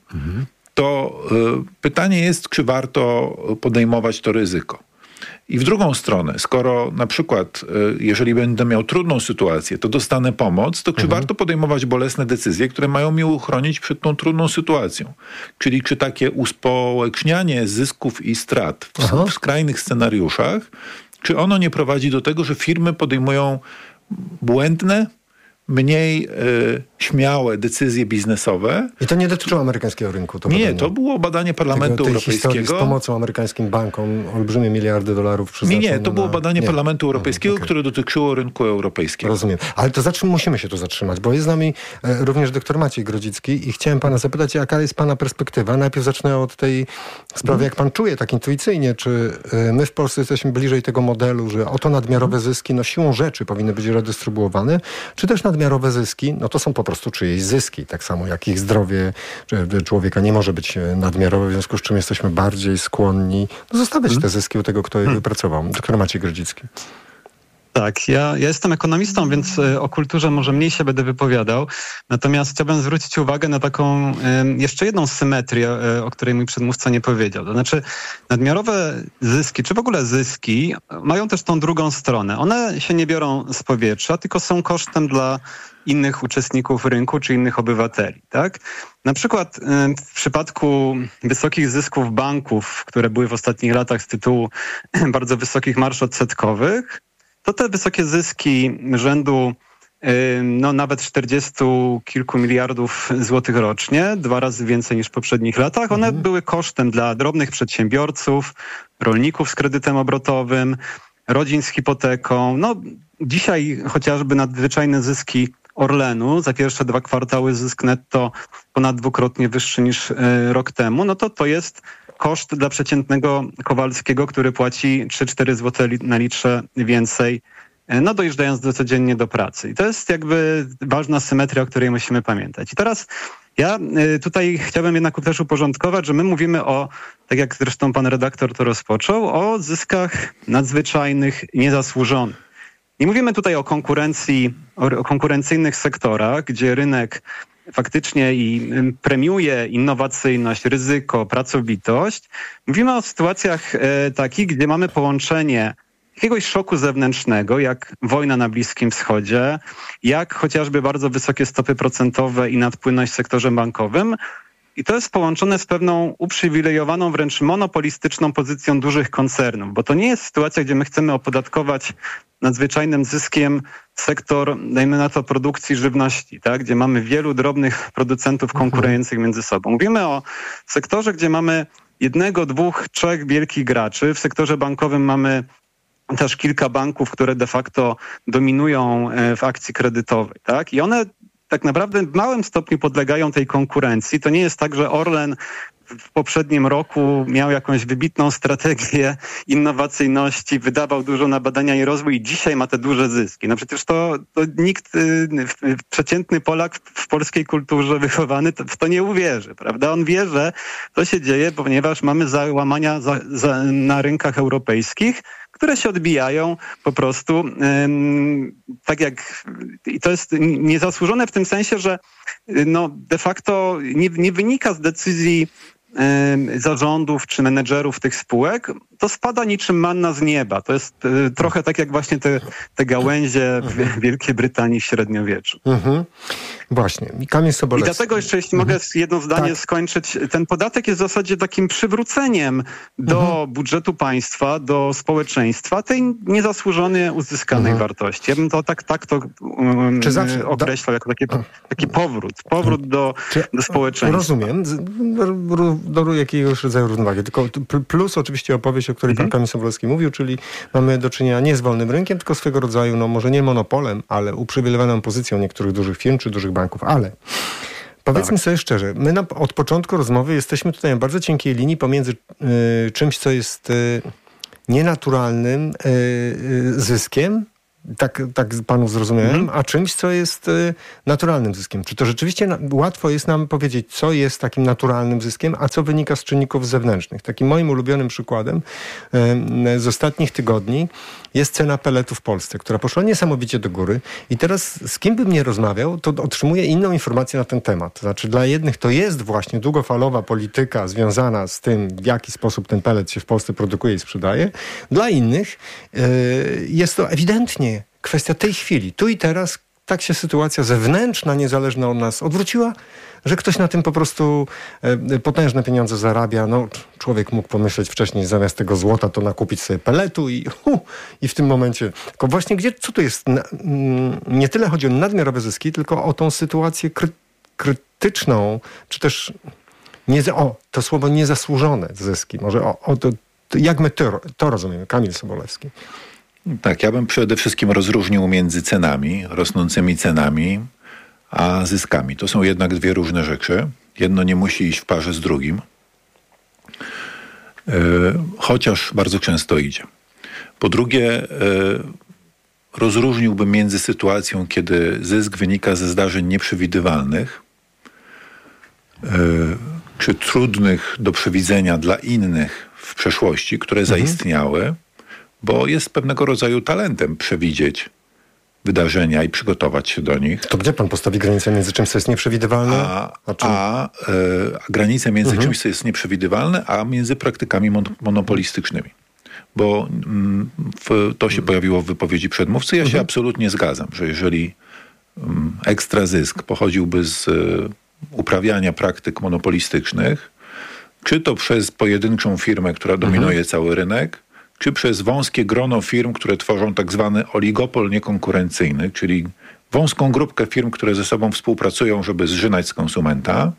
to pytanie jest, czy warto podejmować to ryzyko. I w drugą stronę, skoro na przykład, jeżeli będę miał trudną sytuację, to dostanę pomoc, to czy warto podejmować bolesne decyzje, które mają mnie uchronić przed tą trudną sytuacją? Czyli czy takie uspołecznianie zysków i strat w skrajnych scenariuszach, czy ono nie prowadzi do tego, że firmy podejmują błędne, mniej śmiałe decyzje biznesowe. I to nie dotyczyło amerykańskiego rynku? To było badanie Parlamentu Europejskiego. Z pomocą amerykańskim bankom, olbrzymie miliardy dolarów przeznaczone. To było badanie Parlamentu Europejskiego, które dotyczyło rynku europejskiego. Rozumiem. Ale to musimy się tu zatrzymać, bo jest z nami również doktor Maciej Grodzicki i chciałem pana zapytać, jaka jest pana perspektywa. Najpierw zacznę od tej sprawy, jak pan czuje tak intuicyjnie, czy my w Polsce jesteśmy bliżej tego modelu, że oto nadmiarowe zyski siłą rzeczy powinny być redystrybuowane, czy też nadmiarowe zyski, to są po prostu czyjeś zyski, tak samo jak ich zdrowie człowieka nie może być nadmiarowe, w związku z czym jesteśmy bardziej skłonni zostawiać te zyski u tego, kto je wypracował. Doktor Maciej Grodzicki. Tak, ja jestem ekonomistą, więc o kulturze może mniej się będę wypowiadał. Natomiast chciałbym zwrócić uwagę na taką jeszcze jedną symetrię, o której mój przedmówca nie powiedział. To znaczy nadmiarowe zyski, czy w ogóle zyski, mają też tą drugą stronę. One się nie biorą z powietrza, tylko są kosztem dla innych uczestników rynku, czy innych obywateli, tak? Na przykład w przypadku wysokich zysków banków, które były w ostatnich latach z tytułu bardzo wysokich marż odsetkowych, to te wysokie zyski rzędu nawet 40 kilku miliardów złotych rocznie, 2 razy więcej niż w poprzednich latach, one były kosztem dla drobnych przedsiębiorców, rolników z kredytem obrotowym, rodzin z hipoteką. Dzisiaj chociażby nadzwyczajne zyski Orlenu, za pierwsze 2 kwartały zysk netto ponad 2-krotnie wyższy niż rok temu, to jest koszt dla przeciętnego Kowalskiego, który płaci 3-4 zł na litrze więcej, dojeżdżając codziennie do pracy. I to jest jakby ważna symetria, o której musimy pamiętać. I teraz ja tutaj chciałbym jednak też uporządkować, że my mówimy tak jak zresztą pan redaktor to rozpoczął, o zyskach nadzwyczajnych, niezasłużonych. Nie mówimy tutaj o konkurencji, o konkurencyjnych sektorach, gdzie rynek faktycznie premiuje innowacyjność, ryzyko, pracowitość. Mówimy o sytuacjach takich, gdzie mamy połączenie jakiegoś szoku zewnętrznego, jak wojna na Bliskim Wschodzie, jak chociażby bardzo wysokie stopy procentowe i nadpłynność w sektorze bankowym. I to jest połączone z pewną uprzywilejowaną, wręcz monopolistyczną pozycją dużych koncernów, bo to nie jest sytuacja, gdzie my chcemy opodatkować nadzwyczajnym zyskiem sektor, dajmy na to, produkcji żywności, tak? Gdzie mamy wielu drobnych producentów konkurujących między sobą. Mówimy o sektorze, gdzie mamy 1, 2, 3 wielkich graczy. W sektorze bankowym mamy też kilka banków, które de facto dominują w akcji kredytowej, tak? I one tak naprawdę w małym stopniu podlegają tej konkurencji. To nie jest tak, że Orlen w poprzednim roku miał jakąś wybitną strategię innowacyjności, wydawał dużo na badania i rozwój i dzisiaj ma te duże zyski. Przecież to nikt, przeciętny Polak w polskiej kulturze wychowany w to nie uwierzy, prawda? On wie, że to się dzieje, ponieważ mamy załamania na rynkach europejskich, które się odbijają po prostu tak jak... I to jest niezasłużone w tym sensie, że de facto nie wynika z decyzji zarządów czy menedżerów tych spółek, to spada niczym manna z nieba. To jest trochę tak jak właśnie te gałęzie w Wielkiej Brytanii w średniowieczu. Właśnie. Kamil Sobolewski. I dlatego jeszcze, jeśli mogę jedno zdanie skończyć, ten podatek jest w zasadzie takim przywróceniem do budżetu państwa, do społeczeństwa tej niezasłużonie uzyskanej wartości. Ja bym to tak to określał jako taki powrót do społeczeństwa. Rozumiem. Do jakiegoś rodzaju równowagi. Tylko plus oczywiście opowieść, o której pan Kamil Sobolewski mówił, czyli mamy do czynienia nie z wolnym rynkiem, tylko swego rodzaju, no może nie monopolem, ale uprzywilejowaną pozycją niektórych dużych firm czy dużych banków. Ale powiedzmy sobie szczerze, my od początku rozmowy jesteśmy tutaj na bardzo cienkiej linii pomiędzy czymś, co jest nienaturalnym zyskiem, tak panów zrozumiałem, a czymś, co jest naturalnym zyskiem. Czy to rzeczywiście łatwo jest nam powiedzieć, co jest takim naturalnym zyskiem, a co wynika z czynników zewnętrznych? Takim moim ulubionym przykładem z ostatnich tygodni jest cena pelletu w Polsce, która poszła niesamowicie do góry i teraz z kim bym nie rozmawiał, to otrzymuję inną informację na ten temat. Znaczy dla jednych to jest właśnie długofalowa polityka związana z tym, w jaki sposób ten pellet się w Polsce produkuje i sprzedaje. Dla innych jest to ewidentnie kwestia tej chwili. Tu i teraz tak się sytuacja zewnętrzna, niezależna od nas odwróciła, że ktoś na tym po prostu potężne pieniądze zarabia. No, człowiek mógł pomyśleć wcześniej, zamiast tego złota to nakupić sobie pelletu i w tym momencie... Tylko właśnie co tu jest? Nie tyle chodzi o nadmiarowe zyski, tylko o tą sytuację krytyczną, czy też to słowo niezasłużone zyski. Może jak my to rozumiemy? Kamil Sobolewski. Tak, ja bym przede wszystkim rozróżnił między cenami, rosnącymi cenami, a zyskami. To są jednak dwie różne rzeczy. Jedno nie musi iść w parze z drugim, chociaż bardzo często idzie. Po drugie, rozróżniłbym między sytuacją, kiedy zysk wynika ze zdarzeń nieprzewidywalnych, czy trudnych do przewidzenia dla innych w przeszłości, które zaistniały, bo jest pewnego rodzaju talentem przewidzieć wydarzenia i przygotować się do nich. To gdzie pan postawi granicę między czymś, co jest nieprzewidywalne? A granicę między czymś, co jest nieprzewidywalne, a między praktykami monopolistycznymi. Bo to się pojawiło w wypowiedzi przedmówcy. Ja się absolutnie zgadzam, że jeżeli ekstra zysk pochodziłby z uprawiania praktyk monopolistycznych, czy to przez pojedynczą firmę, która dominuje cały rynek, czy przez wąskie grono firm, które tworzą tak zwany oligopol niekonkurencyjny, czyli wąską grupkę firm, które ze sobą współpracują, żeby zżynać z konsumenta,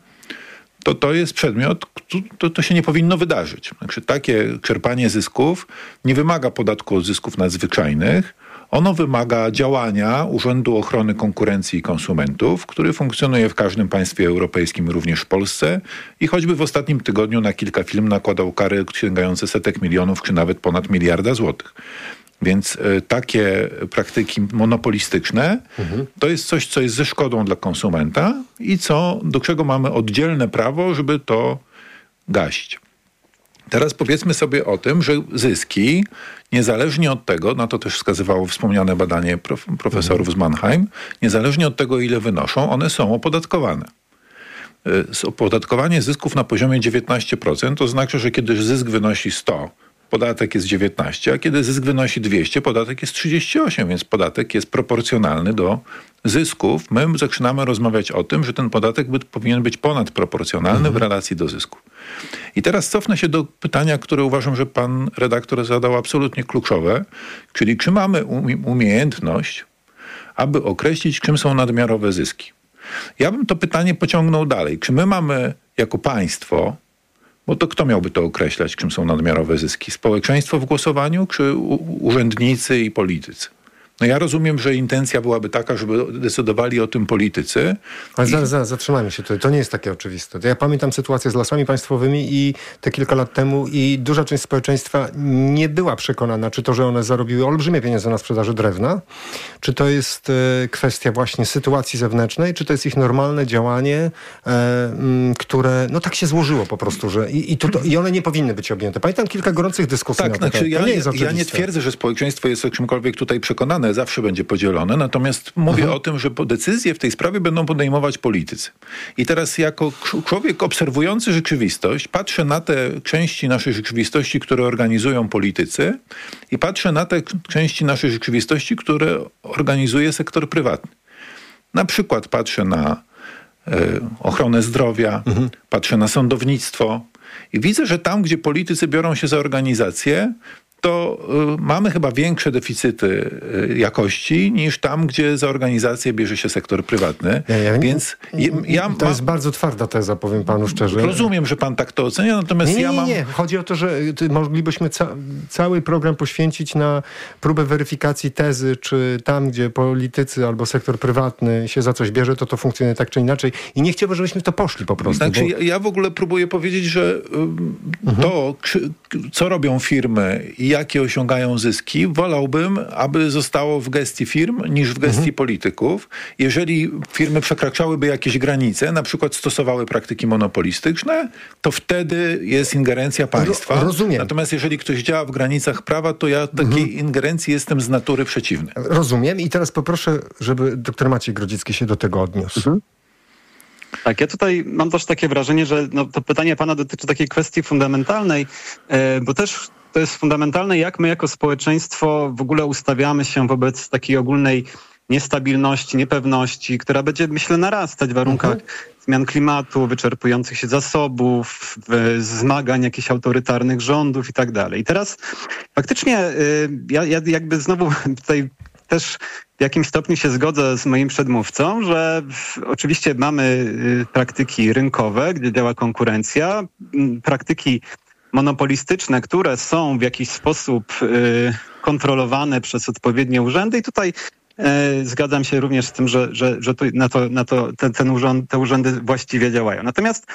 to jest przedmiot, to się nie powinno wydarzyć. Znaczy, takie czerpanie zysków nie wymaga podatku od zysków nadzwyczajnych. Ono wymaga działania Urzędu Ochrony Konkurencji i Konsumentów, który funkcjonuje w każdym państwie europejskim, również w Polsce i choćby w ostatnim tygodniu na kilka firm nakładał kary sięgające setek milionów, czy nawet ponad 1 miliarda złotych. Więc takie praktyki monopolistyczne to jest coś, co jest ze szkodą dla konsumenta i do czego mamy oddzielne prawo, żeby to gasić. Teraz powiedzmy sobie o tym, że zyski, niezależnie od tego, na to też wskazywało wspomniane badanie profesorów z Mannheim, niezależnie od tego, ile wynoszą, one są opodatkowane. Opodatkowanie zysków na poziomie 19% to znaczy, że kiedy zysk wynosi 100, podatek jest 19, a kiedy zysk wynosi 200, podatek jest 38, więc podatek jest proporcjonalny do zysków. My zaczynamy rozmawiać o tym, że ten podatek powinien być ponadproporcjonalny w relacji do zysków. I teraz cofnę się do pytania, które uważam, że pan redaktor zadał absolutnie kluczowe, czyli czy mamy umiejętność, aby określić, czym są nadmiarowe zyski. Ja bym to pytanie pociągnął dalej. Czy my mamy jako państwo, bo to kto miałby to określać, czym są nadmiarowe zyski? Społeczeństwo w głosowaniu, czy urzędnicy i politycy? No ja rozumiem, że intencja byłaby taka, żeby decydowali o tym politycy. Ale zaraz, zatrzymajmy się tutaj. To nie jest takie oczywiste. Ja pamiętam sytuację z Lasami Państwowymi i te kilka lat temu i duża część społeczeństwa nie była przekonana, czy to, że one zarobiły olbrzymie pieniądze na sprzedaży drewna, czy to jest kwestia właśnie sytuacji zewnętrznej, czy to jest ich normalne działanie, które no tak się złożyło po prostu, że i one nie powinny być objęte. Pamiętam kilka gorących dyskusji na to. Ja nie twierdzę, że społeczeństwo jest o czymkolwiek tutaj przekonane. pole zawsze będzie podzielone, natomiast mówię o tym, że decyzje w tej sprawie będą podejmować politycy. I teraz jako człowiek obserwujący rzeczywistość patrzę na te części naszej rzeczywistości, które organizują politycy i patrzę na te części naszej rzeczywistości, które organizuje sektor prywatny. Na przykład patrzę na ochronę zdrowia, patrzę na sądownictwo i widzę, że tam, gdzie politycy biorą się za organizację, to mamy chyba większe deficyty jakości niż tam, gdzie za organizację bierze się sektor prywatny. Więc to jest bardzo twarda teza, powiem panu szczerze. Rozumiem, że pan tak to ocenia, natomiast Nie. Chodzi o to, że moglibyśmy cały program poświęcić na próbę weryfikacji tezy, czy tam, gdzie politycy albo sektor prywatny się za coś bierze, to funkcjonuje tak czy inaczej. I nie chciałbym, żebyśmy w to poszli po prostu. Znaczy, ja w ogóle próbuję powiedzieć, że to, co robią firmy i jakie osiągają zyski, wolałbym, aby zostało w gestii firm niż w gestii polityków. Jeżeli firmy przekraczałyby jakieś granice, na przykład stosowały praktyki monopolistyczne, to wtedy jest ingerencja państwa. Rozumiem. Natomiast jeżeli ktoś działa w granicach prawa, to ja takiej ingerencji jestem z natury przeciwny. Rozumiem i teraz poproszę, żeby dr Maciej Grodzicki się do tego odniósł. Tak, ja tutaj mam też takie wrażenie, że to pytanie pana dotyczy takiej kwestii fundamentalnej, bo też to jest fundamentalne, jak my jako społeczeństwo w ogóle ustawiamy się wobec takiej ogólnej niestabilności, niepewności, która będzie, myślę, narastać w warunkach zmian klimatu, wyczerpujących się zasobów, zmagań jakichś autorytarnych rządów i tak dalej. I teraz faktycznie ja jakby znowu tutaj też w jakimś stopniu się zgodzę z moim przedmówcą, że oczywiście mamy praktyki rynkowe, gdzie działa konkurencja, praktyki monopolistyczne, które są w jakiś sposób kontrolowane przez odpowiednie urzędy i tutaj zgadzam się również z tym, że tu te urzędy właściwie działają. Natomiast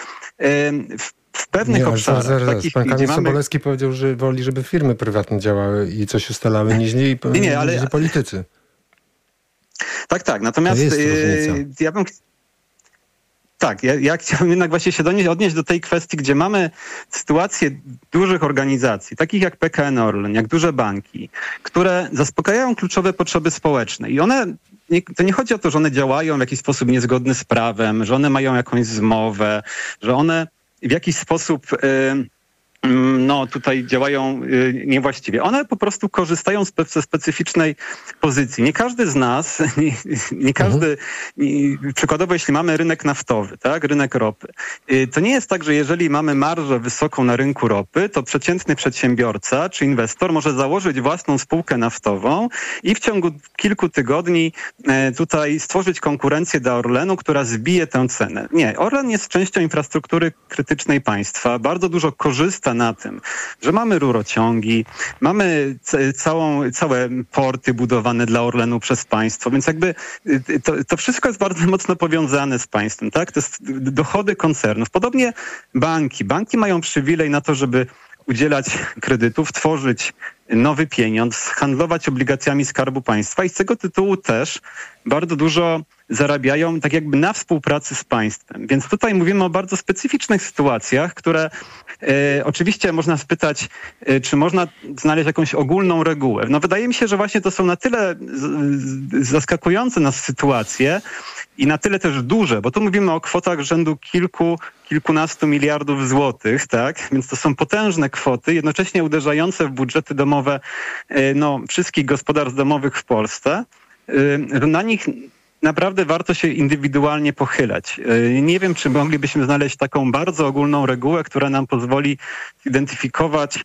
w pewnych obszarach... Takich, pan Kamil Sobolewski powiedział, że woli, żeby firmy prywatne działały i coś ustalały niż politycy. Tak. Natomiast ja bym... Tak, ja chciałbym jednak właśnie się odnieść do tej kwestii, gdzie mamy sytuację dużych organizacji, takich jak PKN Orlen, jak duże banki, które zaspokajają kluczowe potrzeby społeczne. I to nie chodzi o to, że one działają w jakiś sposób niezgodny z prawem, że one mają jakąś zmowę, że one w jakiś sposób... tutaj działają niewłaściwie. One po prostu korzystają ze specyficznej pozycji. Nie każdy z nas, nie każdy, przykładowo jeśli mamy rynek naftowy, tak, rynek ropy, to nie jest tak, że jeżeli mamy marżę wysoką na rynku ropy, to przeciętny przedsiębiorca czy inwestor może założyć własną spółkę naftową i w ciągu kilku tygodni tutaj stworzyć konkurencję dla Orlenu, która zbije tę cenę. Nie, Orlen jest częścią infrastruktury krytycznej państwa, bardzo dużo korzysta na tym, że mamy rurociągi, mamy całe porty budowane dla Orlenu przez państwo, więc jakby to wszystko jest bardzo mocno powiązane z państwem, tak? To jest dochody koncernów. Podobnie banki. Banki mają przywilej na to, żeby udzielać kredytów, tworzyć nowy pieniądz, handlować obligacjami Skarbu Państwa i z tego tytułu też bardzo dużo zarabiają tak jakby na współpracy z państwem. Więc tutaj mówimy o bardzo specyficznych sytuacjach, które oczywiście można spytać, czy można znaleźć jakąś ogólną regułę. Wydaje mi się, że właśnie to są na tyle zaskakujące nas sytuacje i na tyle też duże, bo tu mówimy o kwotach rzędu kilkunastu miliardów złotych, tak? Więc to są potężne kwoty, jednocześnie uderzające w budżety domowe wszystkich gospodarstw domowych w Polsce. Na nich naprawdę warto się indywidualnie pochylać. Nie wiem, czy moglibyśmy znaleźć taką bardzo ogólną regułę, która nam pozwoli zidentyfikować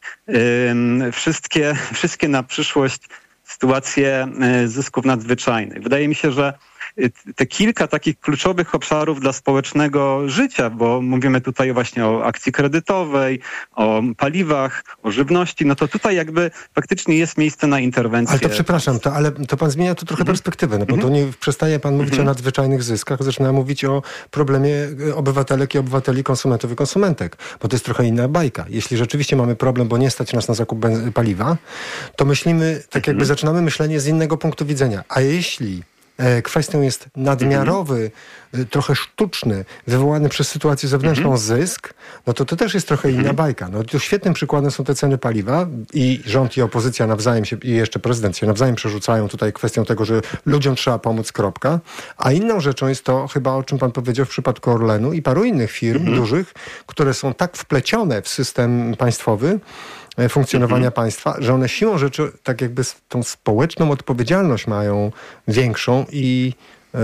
wszystkie na przyszłość sytuacje zysków nadzwyczajnych. Wydaje mi się, że te kilka takich kluczowych obszarów dla społecznego życia, bo mówimy tutaj właśnie o akcji kredytowej, o paliwach, o żywności, to tutaj jakby faktycznie jest miejsce na interwencję. Ale to przepraszam, to pan zmienia tu trochę perspektywę, bo to nie przestaje pan mówić o nadzwyczajnych zyskach, zaczyna mówić o problemie obywatelek i obywateli, konsumentów i konsumentek, bo to jest trochę inna bajka. Jeśli rzeczywiście mamy problem, bo nie stać nas na zakup paliwa, to myślimy, tak jakby zaczynamy myślenie z innego punktu widzenia. A jeśli kwestią jest nadmiarowy, trochę sztuczny, wywołany przez sytuację zewnętrzną zysk, no to też jest trochę inna bajka. No to świetnym przykładem są te ceny paliwa i rząd i opozycja nawzajem się, i jeszcze prezydent się nawzajem przerzucają tutaj kwestią tego, że ludziom trzeba pomóc, kropka. A inną rzeczą jest to chyba, o czym pan powiedział w przypadku Orlenu i paru innych firm dużych, które są tak wplecione w system państwowy, funkcjonowania państwa, że one siłą rzeczy tak jakby tą społeczną odpowiedzialność mają większą i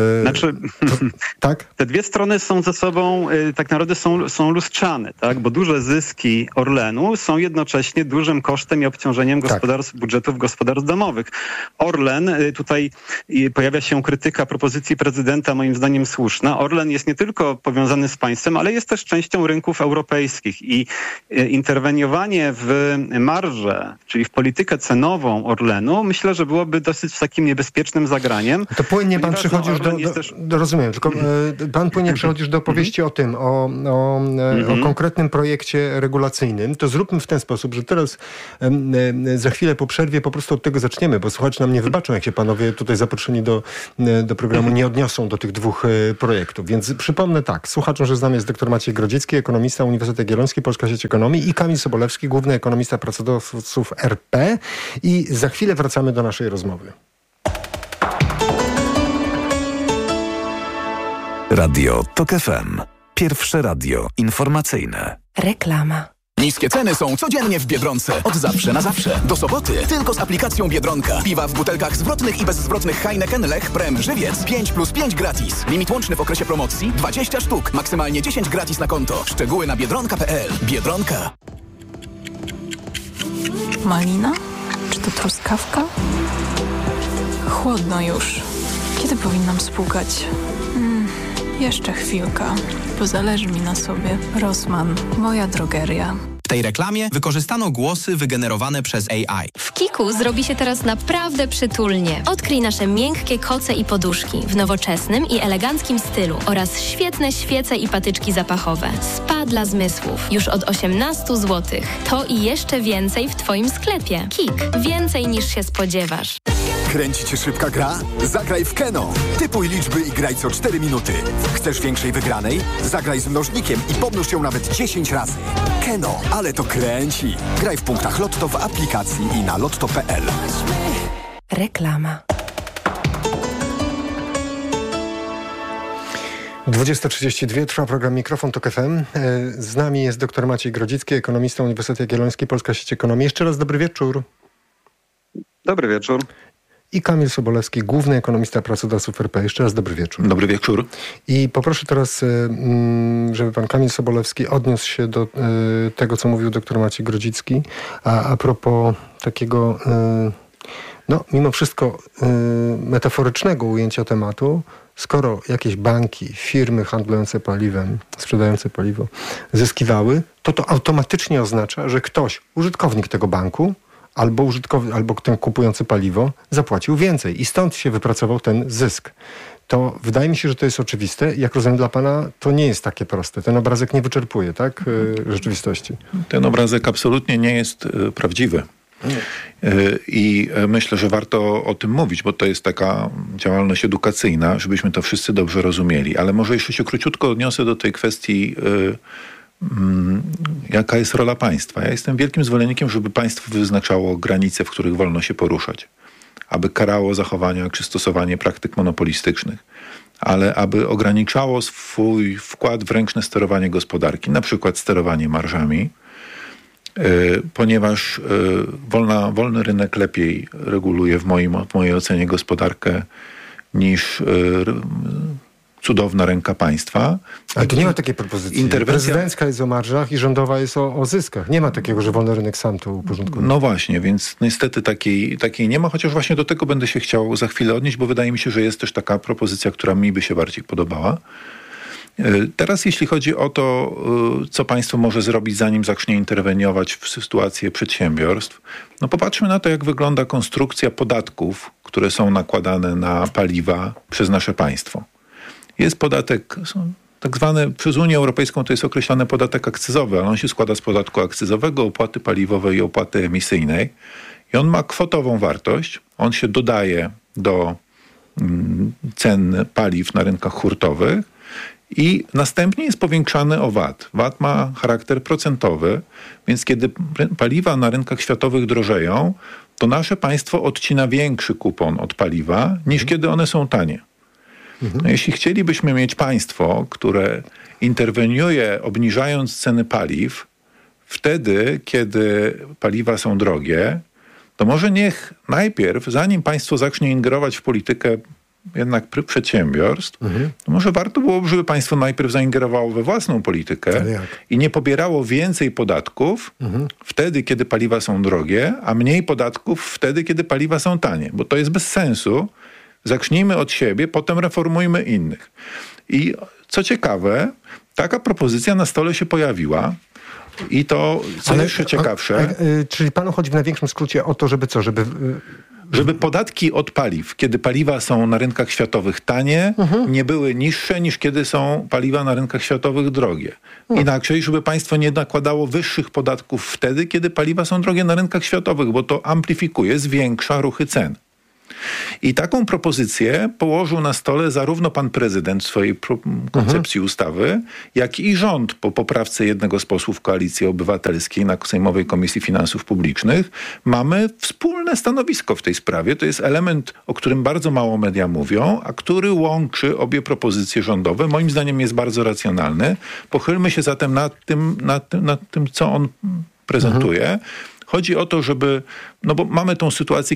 tak? Te dwie strony są ze sobą, tak naprawdę są lustrzane, tak? Bo duże zyski Orlenu są jednocześnie dużym kosztem i obciążeniem budżetów gospodarstw domowych. Orlen, tutaj pojawia się krytyka propozycji prezydenta, moim zdaniem słuszna. Orlen jest nie tylko powiązany z państwem, ale jest też częścią rynków europejskich i interweniowanie w marżę, czyli w politykę cenową Orlenu, myślę, że byłoby dosyć takim niebezpiecznym zagraniem. To płynnie pan przychodzi już rozumiem, tylko pan płynie przechodzisz do opowieści o tym, o konkretnym projekcie regulacyjnym. To zróbmy w ten sposób, że teraz za chwilę po przerwie po prostu od tego zaczniemy, bo słuchacze nam nie wybaczą, jak się panowie tutaj zaproszeni do programu nie odniosą do tych dwóch projektów. Więc przypomnę tak, słuchaczom, że z nami jest dr Maciej Grodzicki, ekonomista Uniwersytet Jagielloński, Polska Sieć Ekonomii i Kamil Sobolewski, główny ekonomista pracodawców RP. I za chwilę wracamy do naszej rozmowy. Radio TOK FM. Pierwsze radio informacyjne. Reklama. Niskie ceny są codziennie w Biedronce. Od zawsze na zawsze. Do soboty tylko z aplikacją Biedronka. Piwa w butelkach zwrotnych i bezzwrotnych Heineken, Lech, Prem, Żywiec. 5+5 gratis. Limit łączny w okresie promocji 20 sztuk. Maksymalnie 10 gratis na konto. Szczegóły na biedronka.pl. Biedronka. Malina? Czy to truskawka? Chłodno już. Kiedy powinnam spłukać? Jeszcze chwilka, bo zależy mi na sobie. Rossmann, moja drogeria. W tej reklamie wykorzystano głosy wygenerowane przez AI. W Kiku zrobi się teraz naprawdę przytulnie. Odkryj nasze miękkie koce i poduszki w nowoczesnym i eleganckim stylu oraz świetne świece i patyczki zapachowe. Spa dla zmysłów. Już od 18 zł. To i jeszcze więcej w Twoim sklepie. Kik. Więcej niż się spodziewasz. Kręci cię szybka gra? Zagraj w Keno. Typuj liczby i graj co 4 minuty. Chcesz większej wygranej? Zagraj z mnożnikiem i pomnóż ją nawet 10 razy. Keno, ale to kręci. Graj w punktach Lotto w aplikacji i na lotto.pl. Reklama. 20:32 trwa program Mikrofon TOK FM. Z nami jest dr Maciej Grodzicki, ekonomista Uniwersytet Jagielloński, Polska Sieć Ekonomii. Jeszcze raz dobry wieczór. Dobry wieczór. I Kamil Sobolewski, główny ekonomista pracodawców RP. Jeszcze raz dobry wieczór. Dobry wieczór. I poproszę teraz, żeby pan Kamil Sobolewski odniósł się do tego, co mówił dr Maciej Grodzicki, a propos takiego, mimo wszystko metaforycznego ujęcia tematu. Skoro jakieś banki, firmy handlujące paliwem, sprzedające paliwo zyskiwały, to automatycznie oznacza, że ktoś, użytkownik tego banku, albo ten kupujący paliwo zapłacił więcej i stąd się wypracował ten zysk. To wydaje mi się, że to jest oczywiste. Jak rozumiem, dla pana to nie jest takie proste. Ten obrazek nie wyczerpuje, tak, rzeczywistości. Ten obrazek absolutnie nie jest prawdziwy. I myślę, że warto o tym mówić, bo to jest taka działalność edukacyjna, żebyśmy to wszyscy dobrze rozumieli. Ale może jeszcze się króciutko odniosę do tej kwestii, jaka jest rola państwa. Ja jestem wielkim zwolennikiem, żeby państwo wyznaczało granice, w których wolno się poruszać. Aby karało zachowania czy stosowanie praktyk monopolistycznych. Ale aby ograniczało swój wkład w ręczne sterowanie gospodarki, na przykład sterowanie marżami, ponieważ wolny rynek lepiej reguluje w mojej ocenie gospodarkę niż cudowna ręka państwa. Ale to nie ma takiej propozycji. Prezydencka jest o marżach i rządowa jest o zyskach. Nie ma takiego, że wolny rynek sam to uporządkuje. No właśnie, więc niestety takiej nie ma, chociaż właśnie do tego będę się chciał za chwilę odnieść, bo wydaje mi się, że jest też taka propozycja, która mi by się bardziej podobała. Teraz jeśli chodzi o to, co państwo może zrobić, zanim zacznie interweniować w sytuację przedsiębiorstw, popatrzmy na to, jak wygląda konstrukcja podatków, które są nakładane na paliwa przez nasze państwo. Jest podatek, tak zwany przez Unię Europejską to jest określany podatek akcyzowy, ale on się składa z podatku akcyzowego, opłaty paliwowej i opłaty emisyjnej. I on ma kwotową wartość, on się dodaje do cen paliw na rynkach hurtowych i następnie jest powiększany o VAT. VAT ma charakter procentowy, więc kiedy paliwa na rynkach światowych drożeją, to nasze państwo odcina większy kupon od paliwa, niż kiedy one są tanie. No, jeśli chcielibyśmy mieć państwo, które interweniuje obniżając ceny paliw wtedy, kiedy paliwa są drogie, to może niech najpierw, zanim państwo zacznie ingerować w politykę jednak przedsiębiorstw, to może warto byłoby, żeby państwo najpierw zaingerowało we własną politykę i nie pobierało więcej podatków wtedy, kiedy paliwa są drogie, a mniej podatków wtedy, kiedy paliwa są tanie. Bo to jest bez sensu. Zacznijmy od siebie, potem reformujmy innych. I co ciekawe, taka propozycja na stole się pojawiła. I to, co jeszcze ciekawsze... Czyli panu chodzi w największym skrócie o to, żeby co? Żeby podatki od paliw, kiedy paliwa są na rynkach światowych tanie, nie były niższe niż kiedy są paliwa na rynkach światowych drogie. Inaczej, żeby państwo nie nakładało wyższych podatków wtedy, kiedy paliwa są drogie na rynkach światowych, bo to amplifikuje, zwiększa ruchy cen. I taką propozycję położył na stole zarówno pan prezydent w swojej koncepcji ustawy, jak i rząd po poprawce jednego z posłów Koalicji Obywatelskiej na Sejmowej Komisji Finansów Publicznych. Mamy wspólne stanowisko w tej sprawie. To jest element, o którym bardzo mało media mówią, a który łączy obie propozycje rządowe. Moim zdaniem jest bardzo racjonalny. Pochylmy się zatem nad tym co on prezentuje. Chodzi o to, żeby, no bo mamy tą sytuację,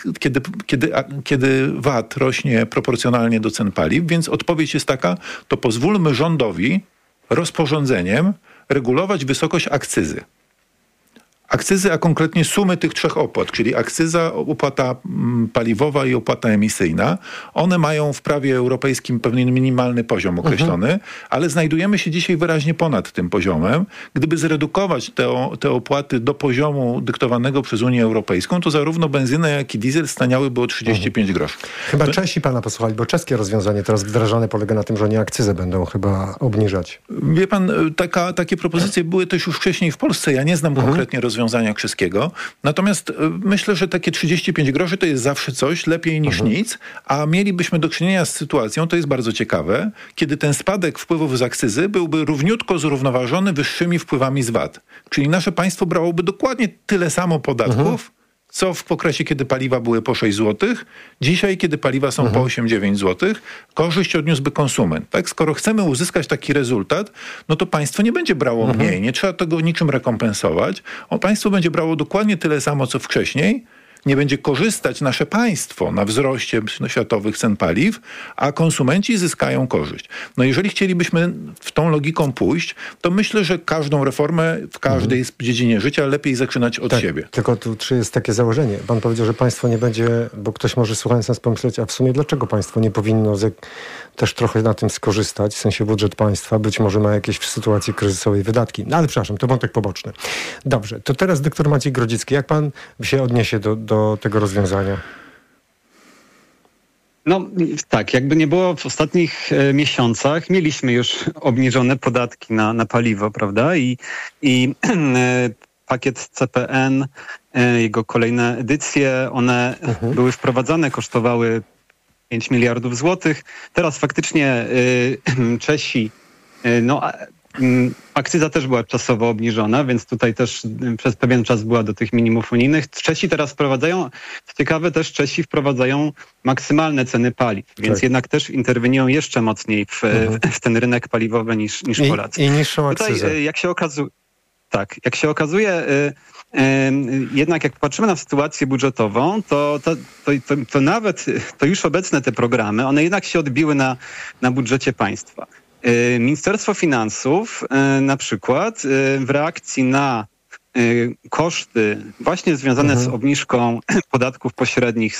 kiedy VAT rośnie proporcjonalnie do cen paliw, więc odpowiedź jest taka, to pozwólmy rządowi rozporządzeniem regulować wysokość akcyzy. Akcyzy, a konkretnie sumy tych trzech opłat, czyli akcyza, opłata paliwowa i opłata emisyjna. One mają w prawie europejskim pewien minimalny poziom określony, ale znajdujemy się dzisiaj wyraźnie ponad tym poziomem. Gdyby zredukować te opłaty do poziomu dyktowanego przez Unię Europejską, to zarówno benzyna, jak i diesel staniałyby o 35 groszy. Chyba Czesi pana posłuchali, bo czeskie rozwiązanie teraz wdrażane polega na tym, że oni akcyzę będą chyba obniżać. Wie pan, takie propozycje były też już wcześniej w Polsce. Ja nie znam konkretnie rozwiązania czeskiego. Natomiast myślę, że takie 35 groszy to jest zawsze coś, lepiej niż nic, a mielibyśmy do czynienia z sytuacją, to jest bardzo ciekawe, kiedy ten spadek wpływów z akcyzy byłby równiutko zrównoważony wyższymi wpływami z VAT. Czyli nasze państwo brałoby dokładnie tyle samo podatków, co w okresie, kiedy paliwa były po 6 zł. Dzisiaj, kiedy paliwa są po 8-9 zł, korzyść odniósłby konsument. Tak? Skoro chcemy uzyskać taki rezultat, no to państwo nie będzie brało mniej, nie trzeba tego niczym rekompensować. Państwo będzie brało dokładnie tyle samo, co wcześniej. Nie będzie korzystać nasze państwo na wzroście światowych cen paliw, a konsumenci zyskają korzyść. No jeżeli chcielibyśmy w tą logiką pójść, to myślę, że każdą reformę w każdej dziedzinie życia lepiej zaczynać od siebie. Tylko tu jest takie założenie. Pan powiedział, że państwo nie będzie, bo ktoś może słuchając nas pomyśleć, a w sumie dlaczego państwo nie powinno też trochę na tym skorzystać, w sensie budżet państwa, być może ma jakieś w sytuacji kryzysowej wydatki. No ale przepraszam, to wątek poboczny. Dobrze, to teraz doktor Maciej Grodzicki. Jak pan się odniesie do tego rozwiązania? No tak, jakby nie było w ostatnich miesiącach, mieliśmy już obniżone podatki na paliwo, prawda? I pakiet CPN, jego kolejne edycje, one były wprowadzane, kosztowały 5 miliardów złotych. Teraz faktycznie Czesi, akcyza też była czasowo obniżona, więc tutaj też przez pewien czas była do tych minimów unijnych. Czesi teraz wprowadzają, co ciekawe też Czesi wprowadzają maksymalne ceny paliw, więc jednak też interweniują jeszcze mocniej w ten rynek paliwowy niż Polacy. I niższą akcyzę. Tutaj jak się okazuje, jednak jak patrzymy na sytuację budżetową, to nawet to już obecne te programy, one jednak się odbiły na budżecie państwa. Ministerstwo Finansów na przykład w reakcji na koszty właśnie związane z obniżką podatków pośrednich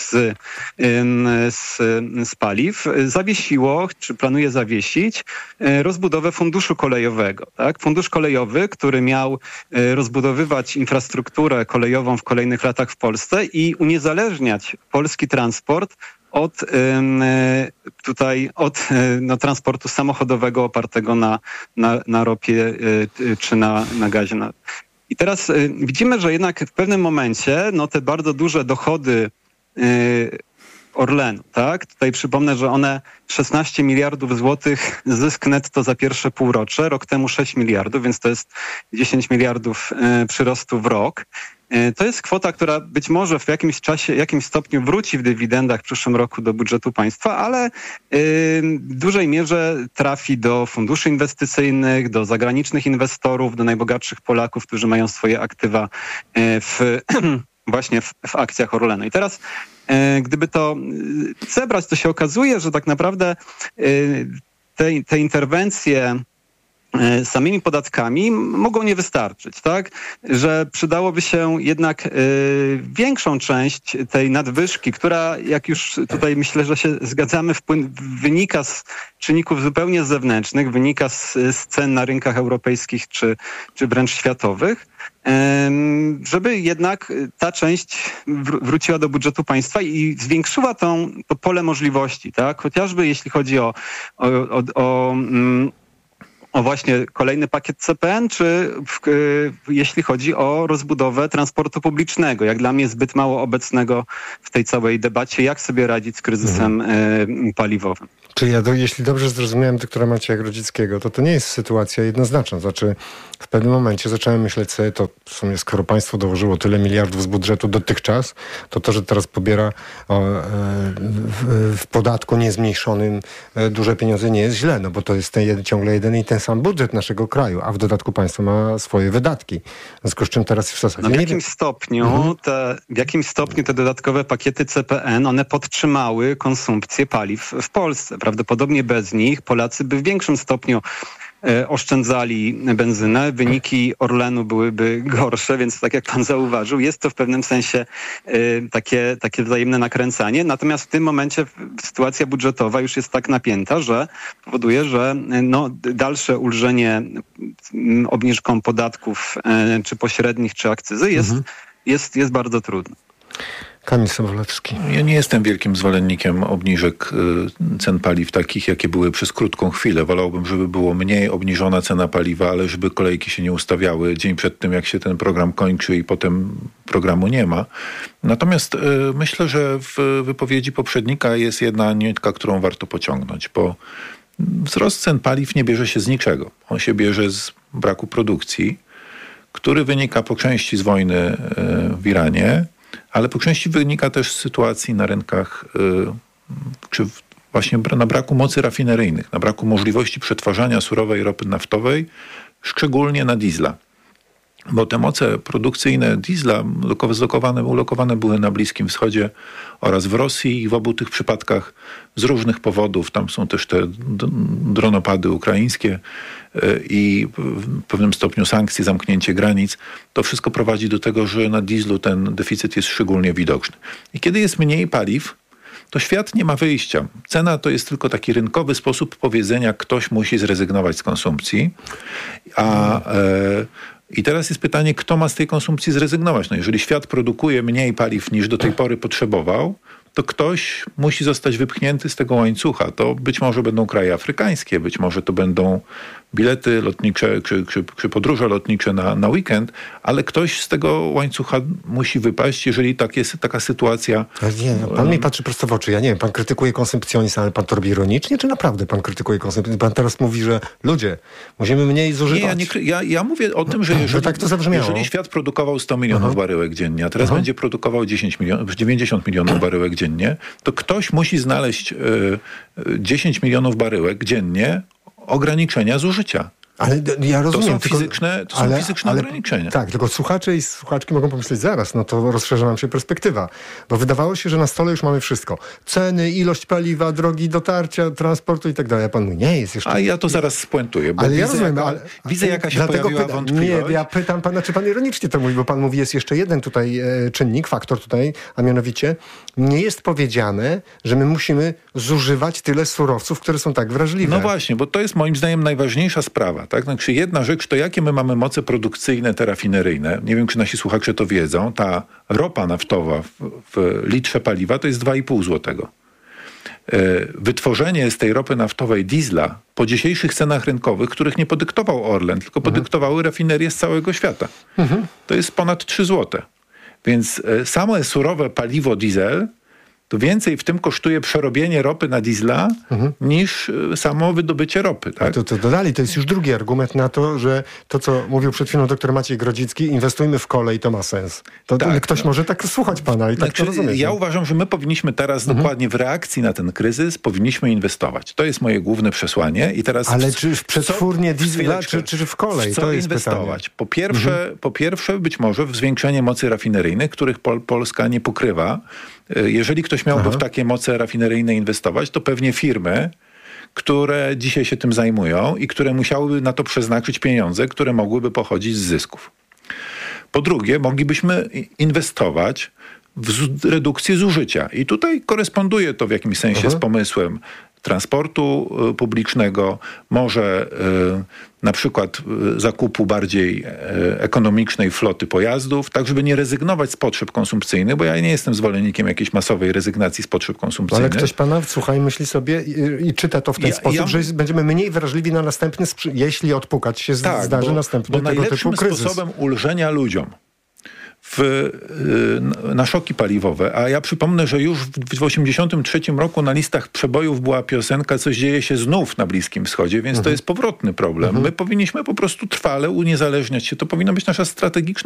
z paliw zawiesiło, czy planuje zawiesić rozbudowę funduszu kolejowego. Tak? Fundusz kolejowy, który miał rozbudowywać infrastrukturę kolejową w kolejnych latach w Polsce i uniezależniać polski transport od transportu samochodowego opartego na ropie czy na gazie. I teraz widzimy, że jednak w pewnym momencie te bardzo duże dochody Orlenu, tak? Tutaj przypomnę, że one 16 miliardów złotych zysk netto za pierwsze półrocze, rok temu 6 miliardów, więc to jest 10 miliardów przyrostu w rok. To jest kwota, która być może w jakimś czasie, jakimś stopniu wróci w dywidendach w przyszłym roku do budżetu państwa, ale w dużej mierze trafi do funduszy inwestycyjnych, do zagranicznych inwestorów, do najbogatszych Polaków, którzy mają swoje aktywa właśnie w akcjach Orlenu. I teraz gdyby to zebrać, to się okazuje, że tak naprawdę te interwencje samymi podatkami mogą nie wystarczyć, tak? Że przydałoby się jednak większą część tej nadwyżki, która, jak już tutaj myślę, że się zgadzamy, wynika z czynników zupełnie zewnętrznych, wynika z cen na rynkach europejskich czy wręcz światowych, żeby jednak ta część wróciła do budżetu państwa i zwiększyła to pole możliwości, tak? Chociażby jeśli chodzi o właśnie kolejny pakiet CPN, czy jeśli chodzi o rozbudowę transportu publicznego, jak dla mnie zbyt mało obecnego w tej całej debacie, jak sobie radzić z kryzysem paliwowym. Czyli jeśli dobrze zrozumiałem doktora Macieja Grodzickiego, to nie jest sytuacja jednoznaczna. Znaczy, w pewnym momencie zacząłem myśleć sobie, to w sumie skoro państwo dołożyło tyle miliardów z budżetu dotychczas, to, że teraz pobiera w podatku niezmniejszonym duże pieniądze nie jest źle, no bo to jest ciągle jeden i ten sam budżet naszego kraju, a w dodatku państwo ma swoje wydatki. W związku z czym teraz w zasadzie... No w jakimś stopniu te dodatkowe pakiety CPN, one podtrzymały konsumpcję paliw w Polsce. Prawdopodobnie bez nich Polacy by w większym stopniu oszczędzali benzynę, wyniki Orlenu byłyby gorsze, więc tak jak pan zauważył, jest to w pewnym sensie takie wzajemne nakręcanie. Natomiast w tym momencie sytuacja budżetowa już jest tak napięta, że powoduje, że dalsze ulżenie obniżką podatków czy pośrednich, czy akcyzy jest bardzo trudne. Kamil Sobolewski. Ja nie jestem wielkim zwolennikiem obniżek cen paliw takich, jakie były przez krótką chwilę. Wolałbym, żeby było mniej obniżona cena paliwa, ale żeby kolejki się nie ustawiały dzień przed tym, jak się ten program kończy i potem programu nie ma. Natomiast myślę, że w wypowiedzi poprzednika jest jedna nitka, którą warto pociągnąć, bo wzrost cen paliw nie bierze się z niczego. On się bierze z braku produkcji, który wynika po części z wojny w Iranie, ale po części wynika też z sytuacji na rynkach, czy właśnie na braku mocy rafineryjnych, na braku możliwości przetwarzania surowej ropy naftowej, szczególnie na diesla. Bo te moce produkcyjne diesla ulokowane były na Bliskim Wschodzie oraz w Rosji i w obu tych przypadkach z różnych powodów. Tam są też te dronopady ukraińskie i w pewnym stopniu sankcje, zamknięcie granic. To wszystko prowadzi do tego, że na dieslu ten deficyt jest szczególnie widoczny. I kiedy jest mniej paliw, to świat nie ma wyjścia. Cena to jest tylko taki rynkowy sposób powiedzenia, ktoś musi zrezygnować z konsumpcji, i teraz jest pytanie, kto ma z tej konsumpcji zrezygnować. No jeżeli świat produkuje mniej paliw niż do tej pory potrzebował, to ktoś musi zostać wypchnięty z tego łańcucha. To być może będą kraje afrykańskie, być może to będą bilety lotnicze czy podróże lotnicze na weekend, ale ktoś z tego łańcucha musi wypaść, jeżeli taka sytuacja... Pan mi patrzy prosto w oczy. Ja nie wiem, pan krytykuje konsumpcjonizm, ale pan to robi ironicznie, czy naprawdę pan krytykuje konsumpcjonizm? Pan teraz mówi, że ludzie, musimy mniej zużywać. Ja mówię o tym, że jeżeli świat produkował 100 milionów baryłek dziennie, a teraz będzie produkował 90 milionów baryłek dziennie, to ktoś musi znaleźć 10 milionów baryłek dziennie ograniczenia zużycia. Ale ja rozumiem. To są fizyczne ograniczenia. Tak, tylko słuchacze i słuchaczki mogą pomyśleć zaraz, no to rozszerza nam się perspektywa. Bo wydawało się, że na stole już mamy wszystko. Ceny, ilość paliwa, drogi dotarcia, transportu i tak dalej. A pan mówi, nie jest jeszcze... A ja to zaraz spuentuję, bo widzę, jaka się pojawiła wątpliwość. Nie, ja pytam pana, czy pan ironicznie to mówi, bo pan mówi, jest jeszcze jeden tutaj czynnik, faktor tutaj, a mianowicie nie jest powiedziane, że my musimy zużywać tyle surowców, które są tak wrażliwe. No właśnie, bo to jest moim zdaniem najważniejsza sprawa. Tak? Znaczy jedna rzecz to jakie my mamy moce produkcyjne te rafineryjne. Nie wiem, czy nasi słuchacze to wiedzą. Ta ropa naftowa w litrze paliwa to jest 2,5 złotego. Wytworzenie z tej ropy naftowej diesla po dzisiejszych cenach rynkowych, których nie podyktował Orlen, tylko podyktowały rafinerie z całego świata. To jest ponad 3 złote. Więc same surowe paliwo diesel to więcej w tym kosztuje przerobienie ropy na diesla niż samo wydobycie ropy. Tak? To dodali, to jest już drugi argument na to, że to, co mówił przed chwilą dr Maciej Grodzicki, inwestujmy w kolej, to ma sens. Ktoś może tak słuchać pana i tak to rozumieć. Ja uważam, że my powinniśmy teraz dokładnie w reakcji na ten kryzys powinniśmy inwestować. To jest moje główne przesłanie. I teraz ale czy w przetwórnię diesla, czy w kolej? To jest inwestować. Po pierwsze, być może w zwiększenie mocy rafineryjnych, których Polska nie pokrywa. Jeżeli ktoś miałby w takie moce rafineryjne inwestować, to pewnie firmy, które dzisiaj się tym zajmują i które musiałyby na to przeznaczyć pieniądze, które mogłyby pochodzić z zysków. Po drugie, moglibyśmy inwestować w redukcję zużycia. I tutaj koresponduje to w jakimś sensie z pomysłem transportu publicznego, może na przykład zakupu bardziej ekonomicznej floty pojazdów, tak żeby nie rezygnować z potrzeb konsumpcyjnych, bo ja nie jestem zwolennikiem jakiejś masowej rezygnacji z potrzeb konsumpcyjnych. Ale ktoś pana słucha i myśli sobie i czyta to w ten sposób, że będziemy mniej wrażliwi na następny, jeśli odpukać się zdarzy następny tego typu kryzys. Bo najlepszym sposobem ulżenia ludziom na szoki paliwowe, a ja przypomnę, że już w 1983 roku na listach przebojów była piosenka "Coś dzieje się znów na Bliskim Wschodzie", więc to jest powrotny problem. My powinniśmy po prostu trwale uniezależniać się. To powinna być nasza strategiczna